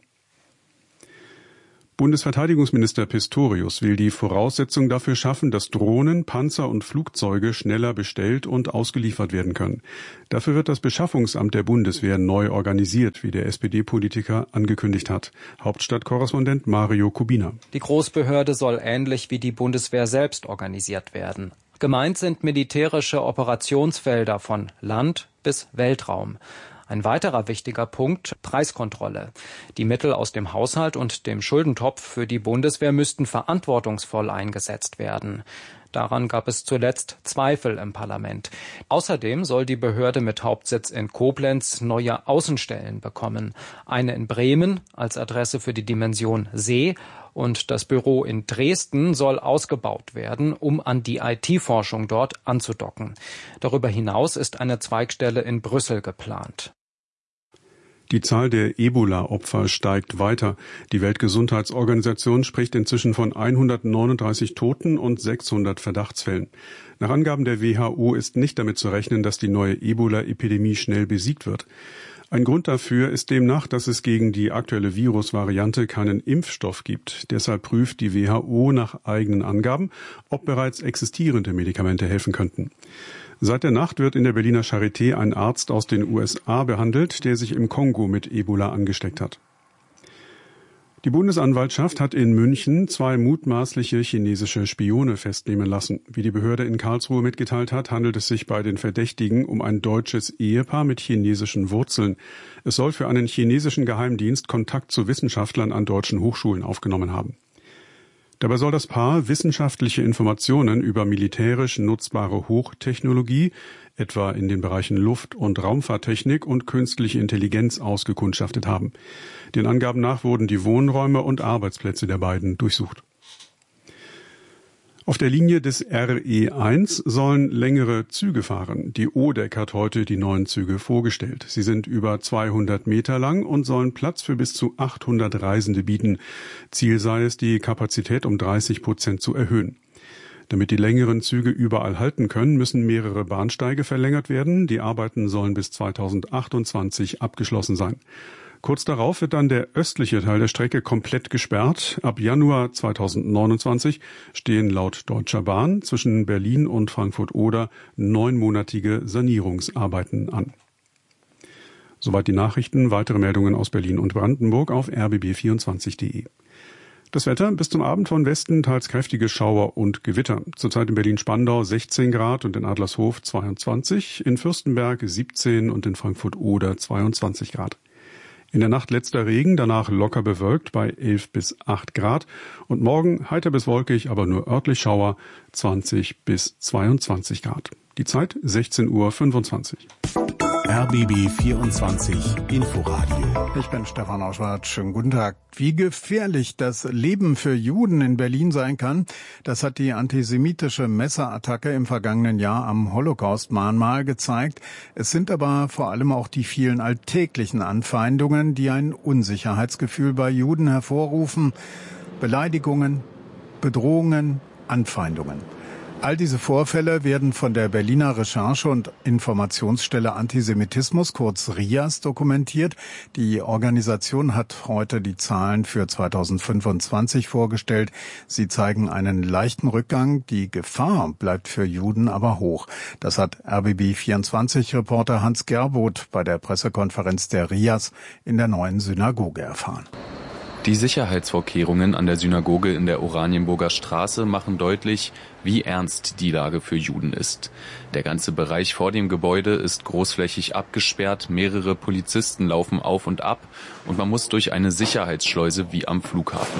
Bundesverteidigungsminister Pistorius will die Voraussetzung dafür schaffen, dass Drohnen, Panzer und Flugzeuge schneller bestellt und ausgeliefert werden können. Dafür wird das Beschaffungsamt der Bundeswehr neu organisiert, wie der S P D-Politiker angekündigt hat. Hauptstadtkorrespondent Mario Kubina. Die Großbehörde soll ähnlich wie die Bundeswehr selbst organisiert werden. Gemeint sind militärische Operationsfelder von Land bis Weltraum. Ein weiterer wichtiger Punkt, Preiskontrolle. Die Mittel aus dem Haushalt und dem Schuldentopf für die Bundeswehr müssten verantwortungsvoll eingesetzt werden. Daran gab es zuletzt Zweifel im Parlament. Außerdem soll die Behörde mit Hauptsitz in Koblenz neue Außenstellen bekommen. Eine in Bremen als Adresse für die Dimension See und das Büro in Dresden soll ausgebaut werden, um an die I T-Forschung dort anzudocken. Darüber hinaus ist eine Zweigstelle in Brüssel geplant. Die Zahl der Ebola-Opfer steigt weiter. Die Weltgesundheitsorganisation spricht inzwischen von hundertneununddreißig Toten und sechshundert Verdachtsfällen. Nach Angaben der W H O ist nicht damit zu rechnen, dass die neue Ebola-Epidemie schnell besiegt wird. Ein Grund dafür ist demnach, dass es gegen die aktuelle Virusvariante keinen Impfstoff gibt. Deshalb prüft die W H O nach eigenen Angaben, ob bereits existierende Medikamente helfen könnten. Seit der Nacht wird in der Berliner Charité ein Arzt aus den U S A behandelt, der sich im Kongo mit Ebola angesteckt hat. Die Bundesanwaltschaft hat in München zwei mutmaßliche chinesische Spione festnehmen lassen. Wie die Behörde in Karlsruhe mitgeteilt hat, handelt es sich bei den Verdächtigen um ein deutsches Ehepaar mit chinesischen Wurzeln. Es soll für einen chinesischen Geheimdienst Kontakt zu Wissenschaftlern an deutschen Hochschulen aufgenommen haben. Dabei soll das Paar wissenschaftliche Informationen über militärisch nutzbare Hochtechnologie, etwa in den Bereichen Luft- und Raumfahrttechnik und künstliche Intelligenz, ausgekundschaftet haben. Den Angaben nach wurden die Wohnräume und Arbeitsplätze der beiden durchsucht. Auf der Linie des R E eins sollen längere Züge fahren. Die O D E C hat heute die neuen Züge vorgestellt. Sie sind über zweihundert Meter lang und sollen Platz für bis zu achthundert Reisende bieten. Ziel sei es, die Kapazität um dreißig Prozent zu erhöhen. Damit die längeren Züge überall halten können, müssen mehrere Bahnsteige verlängert werden. Die Arbeiten sollen bis zweitausendachtundzwanzig abgeschlossen sein. Kurz darauf wird dann der östliche Teil der Strecke komplett gesperrt. Ab Januar zweitausendneunundzwanzig stehen laut Deutscher Bahn zwischen Berlin und Frankfurt-Oder neunmonatige Sanierungsarbeiten an. Soweit die Nachrichten. Weitere Meldungen aus Berlin und Brandenburg auf r b b vierundzwanzig punkt d e. Das Wetter bis zum Abend von Westen teils kräftige Schauer und Gewitter. Zurzeit in Berlin-Spandau sechzehn Grad und in Adlershof zweiundzwanzig, in Fürstenberg siebzehn und in Frankfurt-Oder zweiundzwanzig Grad. In der Nacht letzter Regen, danach locker bewölkt bei elf bis acht Grad. Und morgen heiter bis wolkig, aber nur örtlich Schauer, zwanzig bis zweiundzwanzig Grad. Die Zeit sechzehn Uhr fünfundzwanzig. R B B vierundzwanzig Inforadio. Ich bin Stefan Auschwart. Schönen guten Tag. Wie gefährlich das Leben für Juden in Berlin sein kann, das hat die antisemitische Messerattacke im vergangenen Jahr am Holocaust-Mahnmal gezeigt. Es sind aber vor allem auch die vielen alltäglichen Anfeindungen, die ein Unsicherheitsgefühl bei Juden hervorrufen. Beleidigungen, Bedrohungen, Anfeindungen. All diese Vorfälle werden von der Berliner Recherche- und Informationsstelle Antisemitismus, kurz R I A S, dokumentiert. Die Organisation hat heute die Zahlen für zweitausendfünfundzwanzig vorgestellt. Sie zeigen einen leichten Rückgang. Die Gefahr bleibt für Juden aber hoch. Das hat R B B vierundzwanzig-Reporter Hans Gerboth bei der Pressekonferenz der R I A S in der Neuen Synagoge erfahren. Die Sicherheitsvorkehrungen an der Synagoge in der Oranienburger Straße machen deutlich, wie ernst die Lage für Juden ist. Der ganze Bereich vor dem Gebäude ist großflächig abgesperrt, mehrere Polizisten laufen auf und ab und man muss durch eine Sicherheitsschleuse wie am Flughafen.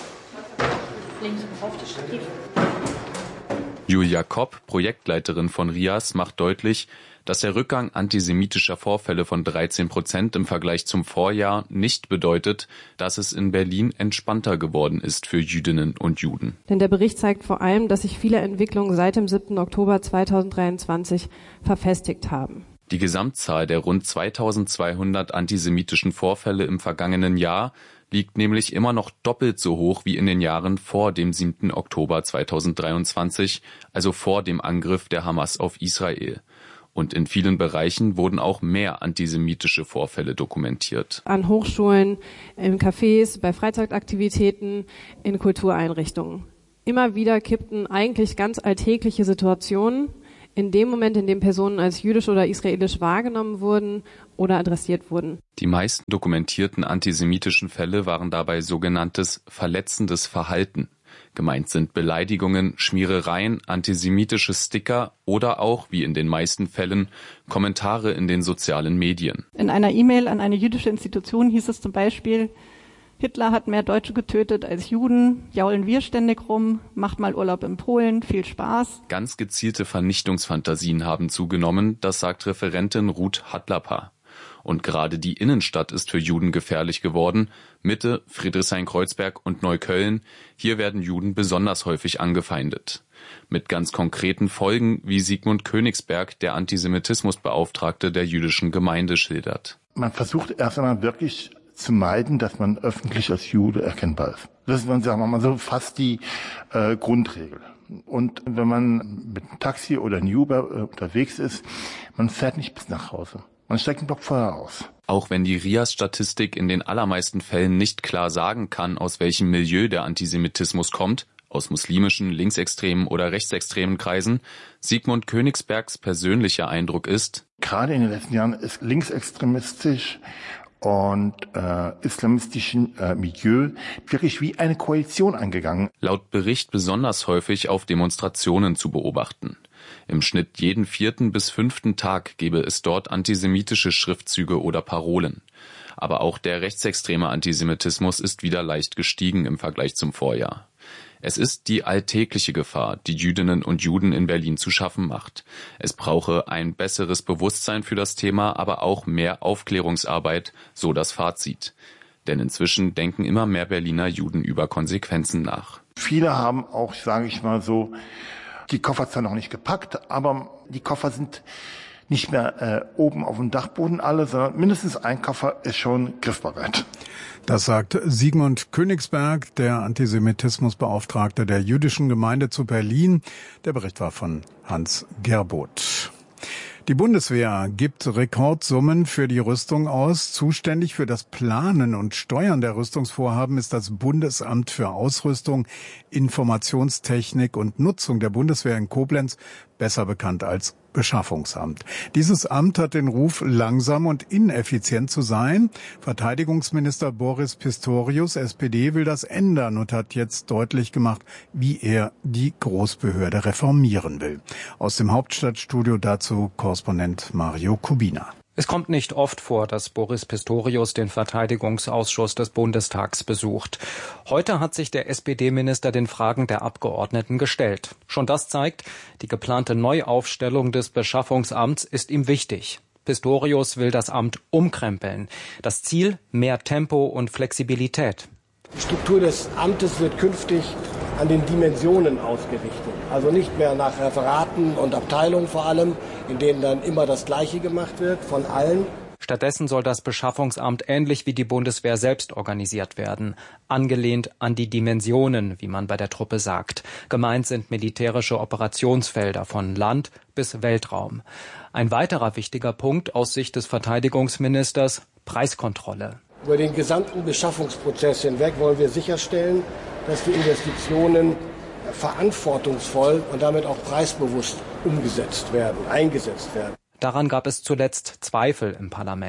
Julia Kopp, Projektleiterin von RIAS, macht deutlich, dass der Rückgang antisemitischer Vorfälle von dreizehn Prozent im Vergleich zum Vorjahr nicht bedeutet, dass es in Berlin entspannter geworden ist für Jüdinnen und Juden. Denn der Bericht zeigt vor allem, dass sich viele Entwicklungen seit dem siebten Oktober zweitausenddreiundzwanzig verfestigt haben. Die Gesamtzahl der rund zweitausendzweihundert antisemitischen Vorfälle im vergangenen Jahr liegt nämlich immer noch doppelt so hoch wie in den Jahren vor dem siebten Oktober zweitausenddreiundzwanzig, also vor dem Angriff der Hamas auf Israel. Und in vielen Bereichen wurden auch mehr antisemitische Vorfälle dokumentiert. An Hochschulen, in Cafés, bei Freizeitaktivitäten, in Kultureinrichtungen. Immer wieder kippten eigentlich ganz alltägliche Situationen in dem Moment, in dem Personen als jüdisch oder israelisch wahrgenommen wurden oder adressiert wurden. Die meisten dokumentierten antisemitischen Fälle waren dabei sogenanntes verletzendes Verhalten. Gemeint sind Beleidigungen, Schmierereien, antisemitische Sticker oder auch, wie in den meisten Fällen, Kommentare in den sozialen Medien. In einer E-Mail an eine jüdische Institution hieß es zum Beispiel: Hitler hat mehr Deutsche getötet als Juden, jaulen wir ständig rum, macht mal Urlaub in Polen, viel Spaß. Ganz gezielte Vernichtungsfantasien haben zugenommen, das sagt Referentin Ruth Hadlapa. Und gerade die Innenstadt ist für Juden gefährlich geworden. Mitte, Friedrichshain-Kreuzberg und Neukölln. Hier werden Juden besonders häufig angefeindet. Mit ganz konkreten Folgen, wie Sigmund Königsberg, der Antisemitismusbeauftragte der jüdischen Gemeinde, schildert. Man versucht erst einmal wirklich zu meiden, dass man öffentlich als Jude erkennbar ist. Das ist, sagen wir mal so, fast die äh, Grundregel. Und wenn man mit einem Taxi oder einem Uber äh, unterwegs ist, man fährt nicht bis nach Hause. Man steigt einen Block vorher aus. Auch wenn die RIAS-Statistik in den allermeisten Fällen nicht klar sagen kann, aus welchem Milieu der Antisemitismus kommt, aus muslimischen, linksextremen oder rechtsextremen Kreisen, Sigmund Königsbergs persönlicher Eindruck ist: Gerade in den letzten Jahren ist linksextremistisch und äh, islamistischen äh, Milieu wirklich wie eine Koalition angegangen. Laut Bericht besonders häufig auf Demonstrationen zu beobachten. Im Schnitt jeden vierten bis fünften Tag gebe es dort antisemitische Schriftzüge oder Parolen. Aber auch der rechtsextreme Antisemitismus ist wieder leicht gestiegen im Vergleich zum Vorjahr. Es ist die alltägliche Gefahr, die Jüdinnen und Juden in Berlin zu schaffen macht. Es brauche ein besseres Bewusstsein für das Thema, aber auch mehr Aufklärungsarbeit, so das Fazit. Denn inzwischen denken immer mehr Berliner Juden über Konsequenzen nach. Viele haben auch, sage ich mal so, die Koffer zwar noch nicht gepackt, aber die Koffer sind nicht mehr äh, oben auf dem Dachboden alle, sondern mindestens ein Koffer ist schon griffbereit. Das sagt Sigmund Königsberg, der Antisemitismusbeauftragte der jüdischen Gemeinde zu Berlin. Der Bericht war von Hans Gerboth. Die Bundeswehr gibt Rekordsummen für die Rüstung aus. Zuständig für das Planen und Steuern der Rüstungsvorhaben ist das Bundesamt für Ausrüstung, Informationstechnik und Nutzung der Bundeswehr in Koblenz, besser bekannt als Beschaffungsamt. Dieses Amt hat den Ruf, langsam und ineffizient zu sein. Verteidigungsminister Boris Pistorius, S P D, will das ändern und hat jetzt deutlich gemacht, wie er die Großbehörde reformieren will. Aus dem Hauptstadtstudio dazu Korrespondent Mario Kubina. Es kommt nicht oft vor, dass Boris Pistorius den Verteidigungsausschuss des Bundestags besucht. Heute hat sich der S P D-Minister den Fragen der Abgeordneten gestellt. Schon das zeigt, die geplante Neuaufstellung des Beschaffungsamts ist ihm wichtig. Pistorius will das Amt umkrempeln. Das Ziel: mehr Tempo und Flexibilität. Die Struktur des Amtes wird künftig an den Dimensionen ausgerichtet. Also nicht mehr nach Referaten und Abteilungen vor allem, in denen dann immer das Gleiche gemacht wird von allen. Stattdessen soll das Beschaffungsamt ähnlich wie die Bundeswehr selbst organisiert werden. Angelehnt an die Dimensionen, wie man bei der Truppe sagt. Gemeint sind militärische Operationsfelder von Land bis Weltraum. Ein weiterer wichtiger Punkt aus Sicht des Verteidigungsministers: Preiskontrolle. Über den gesamten Beschaffungsprozess hinweg wollen wir sicherstellen, dass die Investitionen verantwortungsvoll und damit auch preisbewusst umgesetzt werden, eingesetzt werden. Daran gab es zuletzt Zweifel im Parlament.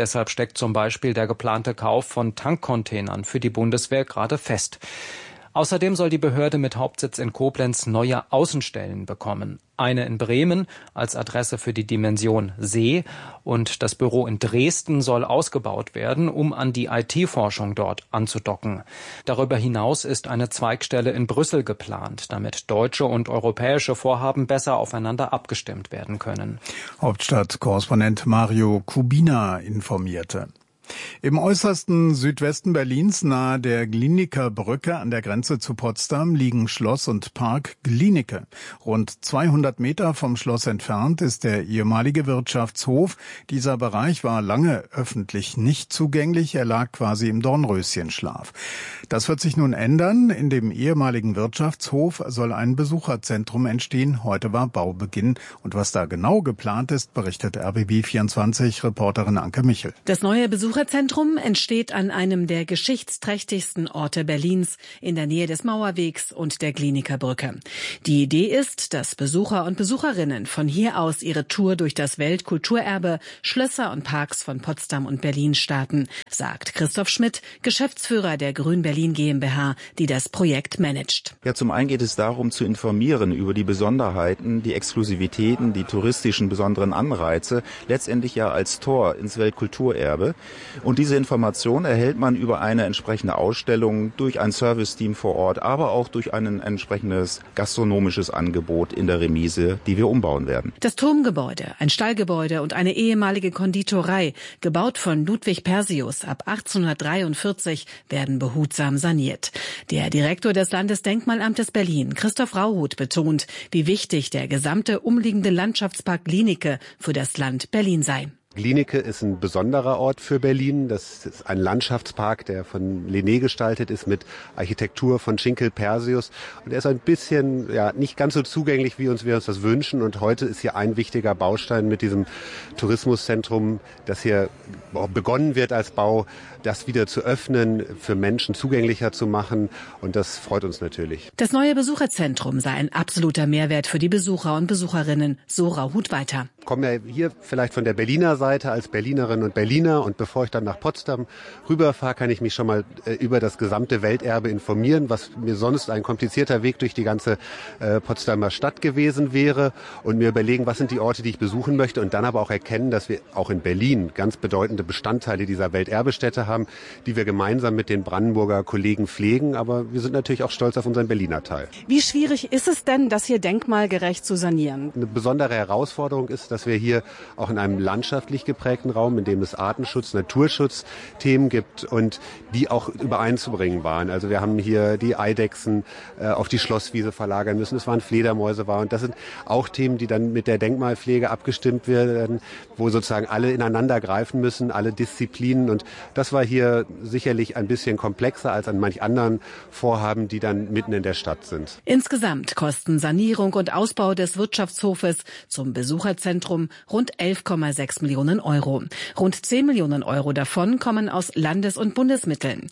Deshalb steckt zum Beispiel der geplante Kauf von Tankcontainern für die Bundeswehr gerade fest. Außerdem soll die Behörde mit Hauptsitz in Koblenz neue Außenstellen bekommen. Eine in Bremen als Adresse für die Dimension See und das Büro in Dresden soll ausgebaut werden, um an die I T-Forschung dort anzudocken. Darüber hinaus ist eine Zweigstelle in Brüssel geplant, damit deutsche und europäische Vorhaben besser aufeinander abgestimmt werden können. Hauptstadtkorrespondent Mario Kubina informierte. Im äußersten Südwesten Berlins nahe der Glienicke Brücke an der Grenze zu Potsdam liegen Schloss und Park Glienicke. Rund zweihundert Meter vom Schloss entfernt ist der ehemalige Wirtschaftshof. Dieser Bereich war lange öffentlich nicht zugänglich. Er lag quasi im Dornröschenschlaf. Das wird sich nun ändern. In dem ehemaligen Wirtschaftshof soll ein Besucherzentrum entstehen. Heute war Baubeginn. Und was da genau geplant ist, berichtet R B B vierundzwanzig Reporterin Anke Michel. Das neue Besucherzentrum entsteht an einem der geschichtsträchtigsten Orte Berlins in der Nähe des Mauerwegs und der Glienicke Brücke. Die Idee ist, dass Besucher und Besucherinnen von hier aus ihre Tour durch das Weltkulturerbe, Schlösser und Parks von Potsdam und Berlin starten, sagt Christoph Schmidt, Geschäftsführer der Grün Berlin GmbH, die das Projekt managt. Ja, zum einen geht es darum zu informieren über die Besonderheiten, die Exklusivitäten, die touristischen besonderen Anreize, letztendlich ja als Tor ins Weltkulturerbe. Und diese Information erhält man über eine entsprechende Ausstellung, durch ein Serviceteam vor Ort, aber auch durch ein entsprechendes gastronomisches Angebot in der Remise, die wir umbauen werden. Das Turmgebäude, ein Stallgebäude und eine ehemalige Konditorei, gebaut von Ludwig Persius ab achtzehnhundertdreiundvierzig, werden behutsam saniert. Der Direktor des Landesdenkmalamtes Berlin, Christoph Rauhut, betont, wie wichtig der gesamte umliegende Landschaftspark Glienicke für das Land Berlin sei. Glienicke ist ein besonderer Ort für Berlin. Das ist ein Landschaftspark, der von Lené gestaltet ist mit Architektur von Schinkel Persius. Und er ist ein bisschen, ja, nicht ganz so zugänglich, wie uns wir uns das wünschen. Und heute ist hier ein wichtiger Baustein mit diesem Tourismuszentrum, das hier begonnen wird als Bau, das wieder zu öffnen, für Menschen zugänglicher zu machen. Und das freut uns natürlich. Das neue Besucherzentrum sei ein absoluter Mehrwert für die Besucher und Besucherinnen, so Rauhut weiter. Ich komme ja hier vielleicht von der Berliner Seite als Berlinerin und Berliner, und bevor ich dann nach Potsdam rüberfahre, kann ich mich schon mal äh, über das gesamte Welterbe informieren, was mir sonst ein komplizierter Weg durch die ganze äh, Potsdamer Stadt gewesen wäre, und mir überlegen, was sind die Orte, die ich besuchen möchte, und dann aber auch erkennen, dass wir auch in Berlin ganz bedeutende Bestandteile dieser Welterbestätte haben, die wir gemeinsam mit den Brandenburger Kollegen pflegen, aber wir sind natürlich auch stolz auf unseren Berliner Teil. Wie schwierig ist es denn, das hier denkmalgerecht zu sanieren? Eine besondere Herausforderung ist, dass wir hier auch in einem landschaftlich geprägten Raum, in dem es Artenschutz, Naturschutzthemen gibt und die auch übereinzubringen waren. Also wir haben hier die Eidechsen äh, auf die Schlosswiese verlagern müssen, es waren Fledermäuse war, und das sind auch Themen, die dann mit der Denkmalpflege abgestimmt werden, wo sozusagen alle ineinander greifen müssen, alle Disziplinen, und das war hier sicherlich ein bisschen komplexer als an manch anderen Vorhaben, die dann mitten in der Stadt sind. Insgesamt kosten Sanierung und Ausbau des Wirtschaftshofes zum Besucherzentrum rund elf Komma sechs Millionen Euro. Rund zehn Millionen Euro davon kommen aus Landes- und Bundesmitteln.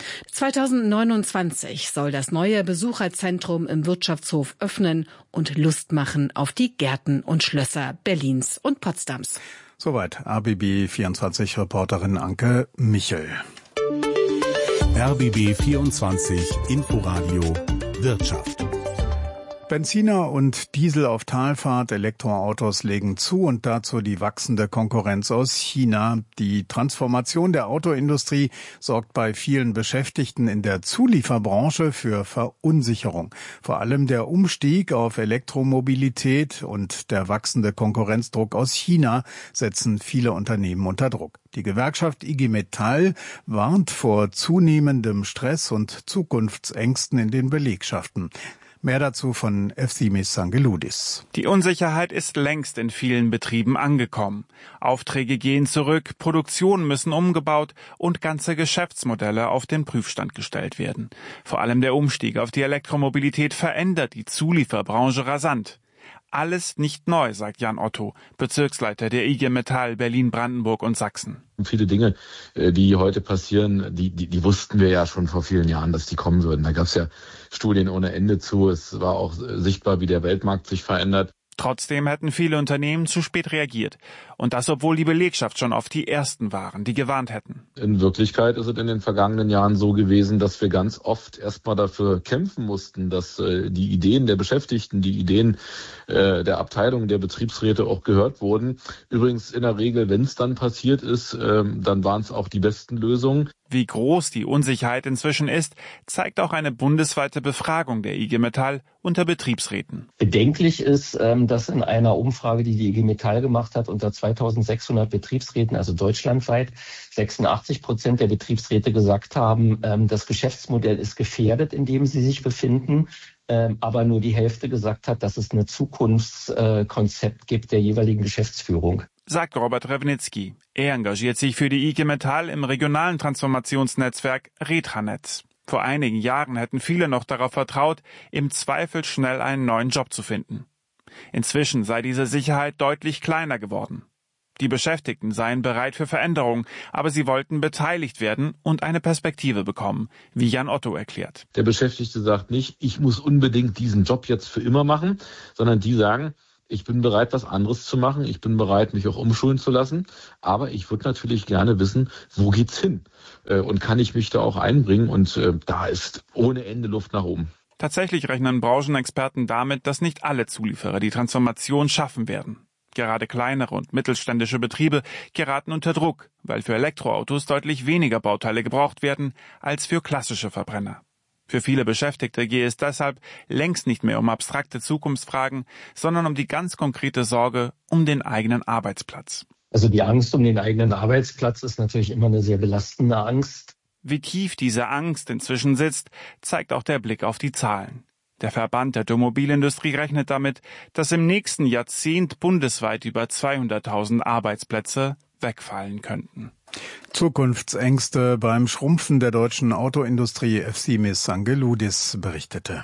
zweitausendneunundzwanzig soll das neue Besucherzentrum im Wirtschaftshof öffnen und Lust machen auf die Gärten und Schlösser Berlins und Potsdams. Soweit R B B vierundzwanzig Reporterin Anke Michel. R B B vierundzwanzig Inforadio Wirtschaft. Benziner und Diesel auf Talfahrt, Elektroautos legen zu, und dazu die wachsende Konkurrenz aus China. Die Transformation der Autoindustrie sorgt bei vielen Beschäftigten in der Zulieferbranche für Verunsicherung. Vor allem der Umstieg auf Elektromobilität und der wachsende Konkurrenzdruck aus China setzen viele Unternehmen unter Druck. Die Gewerkschaft I G Metall warnt vor zunehmendem Stress und Zukunftsängsten in den Belegschaften. Mehr dazu von Efthimis Sangeloudis. Die Unsicherheit ist längst in vielen Betrieben angekommen. Aufträge gehen zurück, Produktionen müssen umgebaut und ganze Geschäftsmodelle auf den Prüfstand gestellt werden. Vor allem der Umstieg auf die Elektromobilität verändert die Zulieferbranche rasant. Alles nicht neu, sagt Jan Otto, Bezirksleiter der I G Metall Berlin, Brandenburg und Sachsen. Viele Dinge, die heute passieren, die, die, die wussten wir ja schon vor vielen Jahren, dass die kommen würden. Da gab es ja Studien ohne Ende zu. Es war auch sichtbar, wie der Weltmarkt sich verändert. Trotzdem hätten viele Unternehmen zu spät reagiert. Und das, obwohl die Belegschaft schon oft die Ersten waren, die gewarnt hätten. In Wirklichkeit ist es in den vergangenen Jahren so gewesen, dass wir ganz oft erstmal dafür kämpfen mussten, dass äh, die Ideen der Beschäftigten, die Ideen äh, der Abteilungen, der Betriebsräte auch gehört wurden. Übrigens in der Regel, wenn es dann passiert ist, äh, dann waren es auch die besten Lösungen. Wie groß die Unsicherheit inzwischen ist, zeigt auch eine bundesweite Befragung der I G Metall unter Betriebsräten. Bedenklich ist, dass in einer Umfrage, die die I G Metall gemacht hat, unter zweitausendsechshundert Betriebsräten, also deutschlandweit, sechsundachtzig Prozent der Betriebsräte gesagt haben, das Geschäftsmodell ist gefährdet, in dem sie sich befinden. Aber nur die Hälfte gesagt hat, dass es ein Zukunftskonzept gibt der jeweiligen Geschäftsführung. Sagt Robert Rewnitzky. Er engagiert sich für die I G Metall im regionalen Transformationsnetzwerk Retranet. Vor einigen Jahren hätten viele noch darauf vertraut, im Zweifel schnell einen neuen Job zu finden. Inzwischen sei diese Sicherheit deutlich kleiner geworden. Die Beschäftigten seien bereit für Veränderungen, aber sie wollten beteiligt werden und eine Perspektive bekommen, wie Jan Otto erklärt. Der Beschäftigte sagt nicht, ich muss unbedingt diesen Job jetzt für immer machen, sondern die sagen, ich bin bereit, was anderes zu machen. Ich bin bereit, mich auch umschulen zu lassen. Aber ich würde natürlich gerne wissen, wo geht's hin? Und kann ich mich da auch einbringen? Und da ist ohne Ende Luft nach oben. Tatsächlich rechnen Branchenexperten damit, dass nicht alle Zulieferer die Transformation schaffen werden. Gerade kleinere und mittelständische Betriebe geraten unter Druck, weil für Elektroautos deutlich weniger Bauteile gebraucht werden als für klassische Verbrenner. Für viele Beschäftigte gehe es deshalb längst nicht mehr um abstrakte Zukunftsfragen, sondern um die ganz konkrete Sorge um den eigenen Arbeitsplatz. Also die Angst um den eigenen Arbeitsplatz ist natürlich immer eine sehr belastende Angst. Wie tief diese Angst inzwischen sitzt, zeigt auch der Blick auf die Zahlen. Der Verband der Automobilindustrie rechnet damit, dass im nächsten Jahrzehnt bundesweit über zweihunderttausend Arbeitsplätze wegfallen könnten. Zukunftsängste beim Schrumpfen der deutschen Autoindustrie, Efsimis Angeloudis berichtete.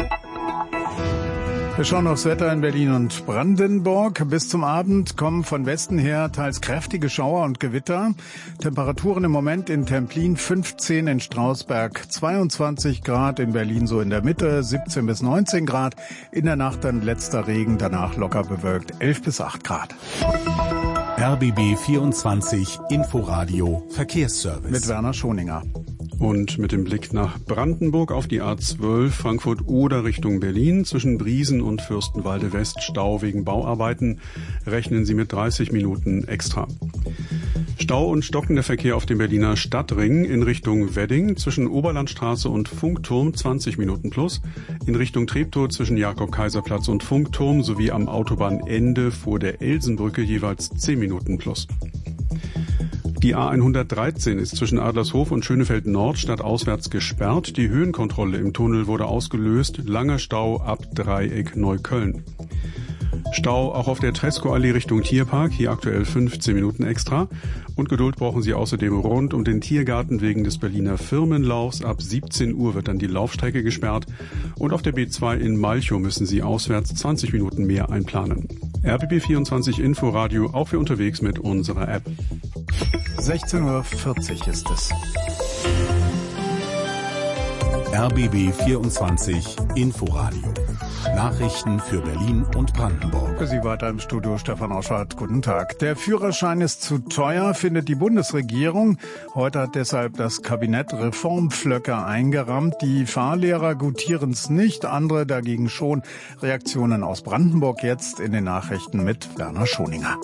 Wir schauen aufs Wetter in Berlin und Brandenburg. Bis zum Abend kommen von Westen her teils kräftige Schauer und Gewitter. Temperaturen im Moment in Templin fünfzehn, in Strausberg zweiundzwanzig Grad, in Berlin so in der Mitte siebzehn bis neunzehn Grad. In der Nacht dann letzter Regen, danach locker bewölkt elf bis acht Grad. R B B vierundzwanzig Inforadio Verkehrsservice. Mit Werner Schoninger. Und mit dem Blick nach Brandenburg auf die A zwölf Frankfurt-Oder Richtung Berlin zwischen Briesen und Fürstenwalde West Stau wegen Bauarbeiten rechnen Sie mit dreißig Minuten extra. Stau und stockender Verkehr auf dem Berliner Stadtring in Richtung Wedding zwischen Oberlandstraße und Funkturm zwanzig Minuten plus, in Richtung Treptow zwischen Jakob-Kaiser-Platz und Funkturm sowie am Autobahnende vor der Elsenbrücke jeweils zehn Minuten plus. Die A hundertdreizehn ist zwischen Adlershof und Schönefeld Nord stadtauswärts gesperrt. Die Höhenkontrolle im Tunnel wurde ausgelöst. Langer Stau ab Dreieck Neukölln. Stau auch auf der Tresco-Allee Richtung Tierpark, hier aktuell fünfzehn Minuten extra. Und Geduld brauchen Sie außerdem rund um den Tiergarten wegen des Berliner Firmenlaufs. Ab siebzehn Uhr wird dann die Laufstrecke gesperrt. Und auf der B zwei in Malchow müssen Sie auswärts zwanzig Minuten mehr einplanen. R B B vierundzwanzig Inforadio, auch für unterwegs mit unserer App. sechzehn Uhr vierzig ist es. R B B vierundzwanzig Inforadio. Nachrichten für Berlin und Brandenburg. Für Sie weiter im Studio Stefan Oschardt. Guten Tag. Der Führerschein ist zu teuer, findet die Bundesregierung. Heute hat deshalb das Kabinett Reformpflöcke eingerammt. Die Fahrlehrer gutieren es nicht, andere dagegen schon. Reaktionen aus Brandenburg jetzt in den Nachrichten mit Werner Schoninger.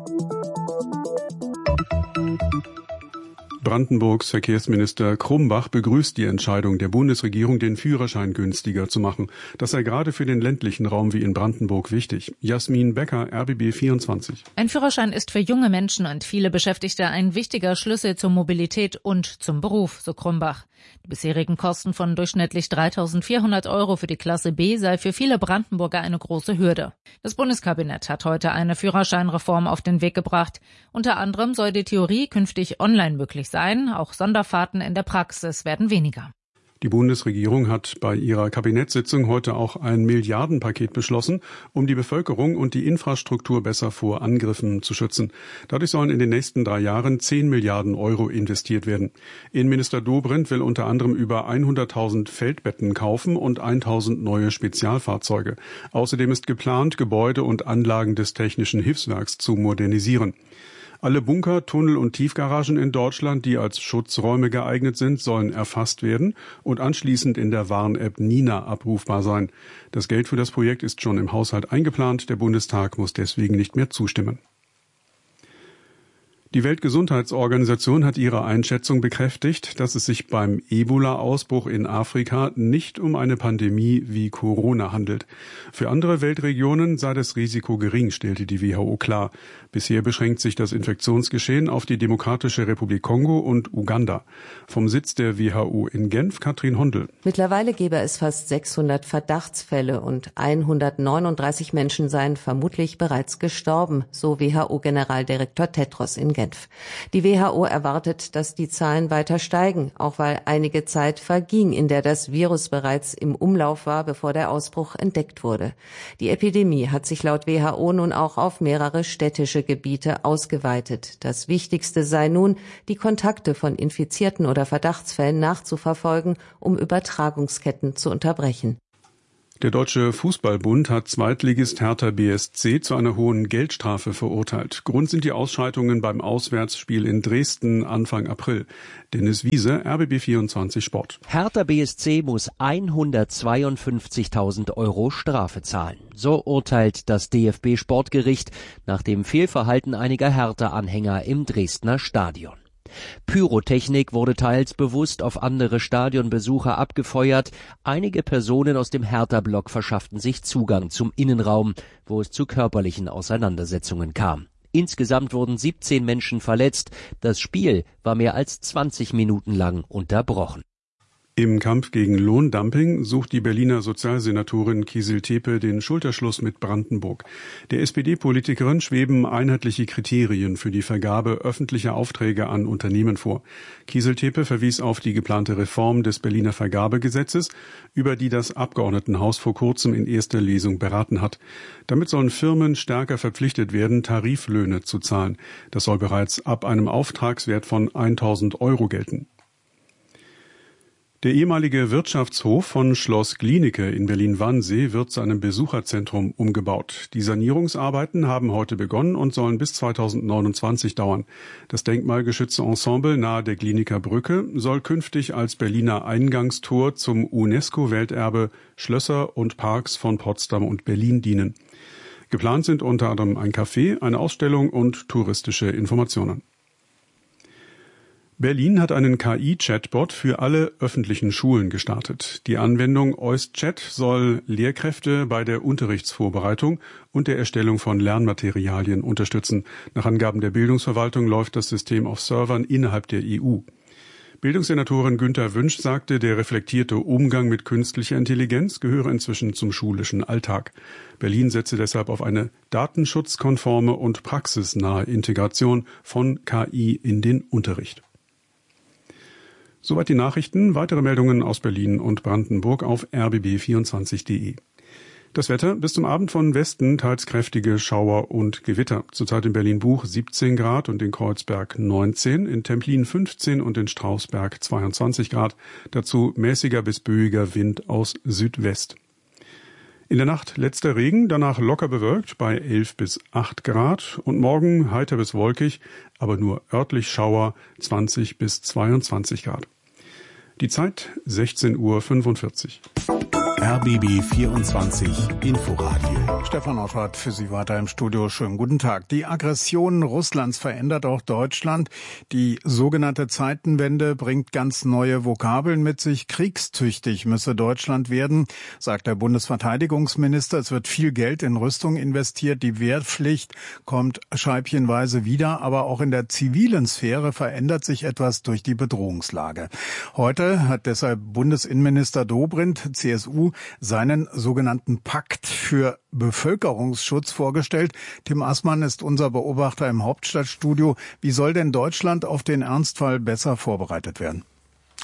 Brandenburgs Verkehrsminister Krumbach begrüßt die Entscheidung der Bundesregierung, den Führerschein günstiger zu machen. Das sei gerade für den ländlichen Raum wie in Brandenburg wichtig. Jasmin Becker, R B B vierundzwanzig. Ein Führerschein ist für junge Menschen und viele Beschäftigte ein wichtiger Schlüssel zur Mobilität und zum Beruf, so Krumbach. Die bisherigen Kosten von durchschnittlich dreitausendvierhundert Euro für die Klasse B sei für viele Brandenburger eine große Hürde. Das Bundeskabinett hat heute eine Führerscheinreform auf den Weg gebracht. Unter anderem soll die Theorie künftig online möglich sein. Auch Sonderfahrten in der Praxis werden weniger. Die Bundesregierung hat bei ihrer Kabinettssitzung heute auch ein Milliardenpaket beschlossen, um die Bevölkerung und die Infrastruktur besser vor Angriffen zu schützen. Dadurch sollen in den nächsten drei Jahren zehn Milliarden Euro investiert werden. Innenminister Dobrindt will unter anderem über hunderttausend Feldbetten kaufen und tausend neue Spezialfahrzeuge. Außerdem ist geplant, Gebäude und Anlagen des Technischen Hilfswerks zu modernisieren. Alle Bunker, Tunnel und Tiefgaragen in Deutschland, die als Schutzräume geeignet sind, sollen erfasst werden und anschließend in der Warn-App Nina abrufbar sein. Das Geld für das Projekt ist schon im Haushalt eingeplant. Der Bundestag muss deswegen nicht mehr zustimmen. Die Weltgesundheitsorganisation hat ihre Einschätzung bekräftigt, dass es sich beim Ebola-Ausbruch in Afrika nicht um eine Pandemie wie Corona handelt. Für andere Weltregionen sei das Risiko gering, stellte die W H O klar. Bisher beschränkt sich das Infektionsgeschehen auf die Demokratische Republik Kongo und Uganda. Vom Sitz der W H O in Genf, Katrin Hondel. Mittlerweile gebe es fast sechshundert Verdachtsfälle und hundertneununddreißig Menschen seien vermutlich bereits gestorben, so W H O-Generaldirektor Tedros in Genf. Die W H O erwartet, dass die Zahlen weiter steigen, auch weil einige Zeit verging, in der das Virus bereits im Umlauf war, bevor der Ausbruch entdeckt wurde. Die Epidemie hat sich laut W H O nun auch auf mehrere städtische Gebiete ausgeweitet. Das Wichtigste sei nun, die Kontakte von Infizierten oder Verdachtsfällen nachzuverfolgen, um Übertragungsketten zu unterbrechen. Der Deutsche Fußballbund hat Zweitligist Hertha B S C zu einer hohen Geldstrafe verurteilt. Grund sind die Ausschreitungen beim Auswärtsspiel in Dresden Anfang April. Dennis Wiese, R B B vierundzwanzig Sport. Hertha B S C muss hundertzweiundfünfzigtausend Euro Strafe zahlen. So urteilt das D F B-Sportgericht nach dem Fehlverhalten einiger Hertha-Anhänger im Dresdner Stadion. Pyrotechnik wurde teils bewusst auf andere Stadionbesucher abgefeuert. Einige Personen aus dem Hertha-Block verschafften sich Zugang zum Innenraum, wo es zu körperlichen Auseinandersetzungen kam. Insgesamt wurden siebzehn Menschen verletzt. Das Spiel war mehr als zwanzig Minuten lang unterbrochen. Im Kampf gegen Lohndumping sucht die Berliner Sozialsenatorin Kiesil-Tepe den Schulterschluss mit Brandenburg. Der S P D-Politikerin schweben einheitliche Kriterien für die Vergabe öffentlicher Aufträge an Unternehmen vor. Kiesil-Tepe verwies auf die geplante Reform des Berliner Vergabegesetzes, über die das Abgeordnetenhaus vor kurzem in erster Lesung beraten hat. Damit sollen Firmen stärker verpflichtet werden, Tariflöhne zu zahlen. Das soll bereits ab einem Auftragswert von tausend Euro gelten. Der ehemalige Wirtschaftshof von Schloss Glienicke in Berlin-Wannsee wird zu einem Besucherzentrum umgebaut. Die Sanierungsarbeiten haben heute begonnen und sollen bis zweitausendneunundzwanzig dauern. Das denkmalgeschützte Ensemble nahe der Glienicker Brücke soll künftig als Berliner Eingangstor zum UNESCO-Welterbe Schlösser und Parks von Potsdam und Berlin dienen. Geplant sind unter anderem ein Café, eine Ausstellung und touristische Informationen. Berlin hat einen K I-Chatbot für alle öffentlichen Schulen gestartet. Die Anwendung EusChat soll Lehrkräfte bei der Unterrichtsvorbereitung und der Erstellung von Lernmaterialien unterstützen. Nach Angaben der Bildungsverwaltung läuft das System auf Servern innerhalb der E U. Bildungssenatorin Günther Wünsch sagte, der reflektierte Umgang mit künstlicher Intelligenz gehöre inzwischen zum schulischen Alltag. Berlin setze deshalb auf eine datenschutzkonforme und praxisnahe Integration von K I in den Unterricht. Soweit die Nachrichten. Weitere Meldungen aus Berlin und Brandenburg auf r b b vierundzwanzig punkt d e. Das Wetter bis zum Abend von Westen teils kräftige Schauer und Gewitter. Zurzeit in Berlin-Buch siebzehn Grad und in Kreuzberg neunzehn, in Templin fünfzehn und in Strausberg zweiundzwanzig Grad. Dazu mäßiger bis böiger Wind aus Südwest. In der Nacht letzter Regen, danach locker bewölkt bei elf bis acht Grad und morgen heiter bis wolkig, aber nur örtlich Schauer zwanzig bis zweiundzwanzig Grad. Die Zeit sechzehn Uhr fünfundvierzig. R B B vierundzwanzig Inforadio. Stefan Ottwart für Sie weiter im Studio. Schönen guten Tag. Die Aggression Russlands verändert auch Deutschland. Die sogenannte Zeitenwende bringt ganz neue Vokabeln mit sich. Kriegstüchtig müsse Deutschland werden, sagt der Bundesverteidigungsminister. Es wird viel Geld in Rüstung investiert. Die Wehrpflicht kommt scheibchenweise wieder. Aber auch in der zivilen Sphäre verändert sich etwas durch die Bedrohungslage. Heute hat deshalb Bundesinnenminister Dobrindt, C S U, seinen sogenannten Pakt für Bevölkerungsschutz vorgestellt. Tim Assmann ist unser Beobachter im Hauptstadtstudio. Wie soll denn Deutschland auf den Ernstfall besser vorbereitet werden?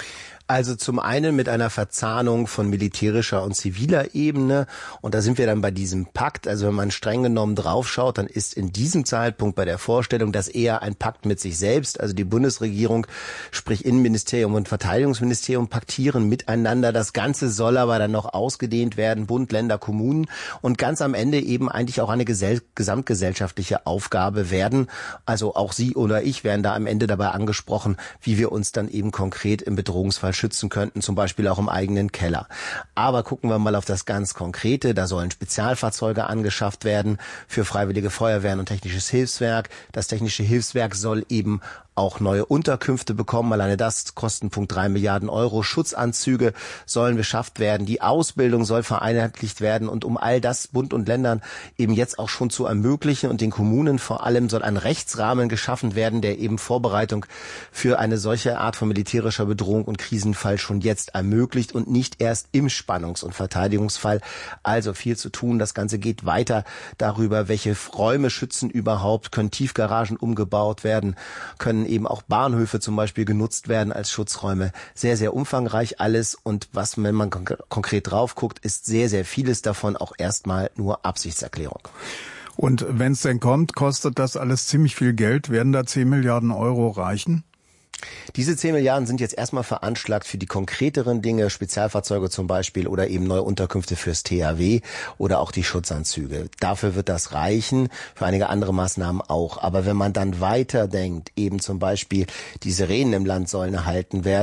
Also zum einen mit einer Verzahnung von militärischer und ziviler Ebene. Und da sind wir dann bei diesem Pakt. Also wenn man streng genommen draufschaut, dann ist in diesem Zeitpunkt bei der Vorstellung das eher ein Pakt mit sich selbst. Also die Bundesregierung, sprich Innenministerium und Verteidigungsministerium, paktieren miteinander. Das Ganze soll aber dann noch ausgedehnt werden, Bund, Länder, Kommunen. Und ganz am Ende eben eigentlich auch eine gesell- gesamtgesellschaftliche Aufgabe werden. Also auch Sie oder ich werden da am Ende dabei angesprochen, wie wir uns dann eben konkret im Bedrohungsfall schützen könnten, zum Beispiel auch im eigenen Keller. Aber gucken wir mal auf das ganz Konkrete. Da sollen Spezialfahrzeuge angeschafft werden für Freiwillige Feuerwehren und Technisches Hilfswerk. Das Technische Hilfswerk soll eben auch neue Unterkünfte bekommen. Alleine das Kostenpunkt drei Milliarden Euro. Schutzanzüge sollen beschafft werden. Die Ausbildung soll vereinheitlicht werden. Und um all das Bund und Ländern eben jetzt auch schon zu ermöglichen und den Kommunen vor allem soll ein Rechtsrahmen geschaffen werden, der eben Vorbereitung für eine solche Art von militärischer Bedrohung und Krisenfall schon jetzt ermöglicht und nicht erst im Spannungs- und Verteidigungsfall. Also viel zu tun. Das Ganze geht weiter darüber, welche Räume schützen überhaupt, können Tiefgaragen umgebaut werden, können eben auch Bahnhöfe zum Beispiel genutzt werden als Schutzräume. Sehr, sehr umfangreich alles und was, wenn man konk- konkret drauf guckt, ist sehr, sehr vieles davon auch erstmal nur Absichtserklärung. Und wenn es denn kommt, kostet das alles ziemlich viel Geld. Werden da zehn Milliarden Euro reichen? Diese zehn Milliarden sind jetzt erstmal veranschlagt für die konkreteren Dinge, Spezialfahrzeuge zum Beispiel oder eben neue Unterkünfte fürs T H W oder auch die Schutzanzüge. Dafür wird das reichen, für einige andere Maßnahmen auch. Aber wenn man dann weiterdenkt, eben zum Beispiel die Sirenen im Land sollen erhalten werden,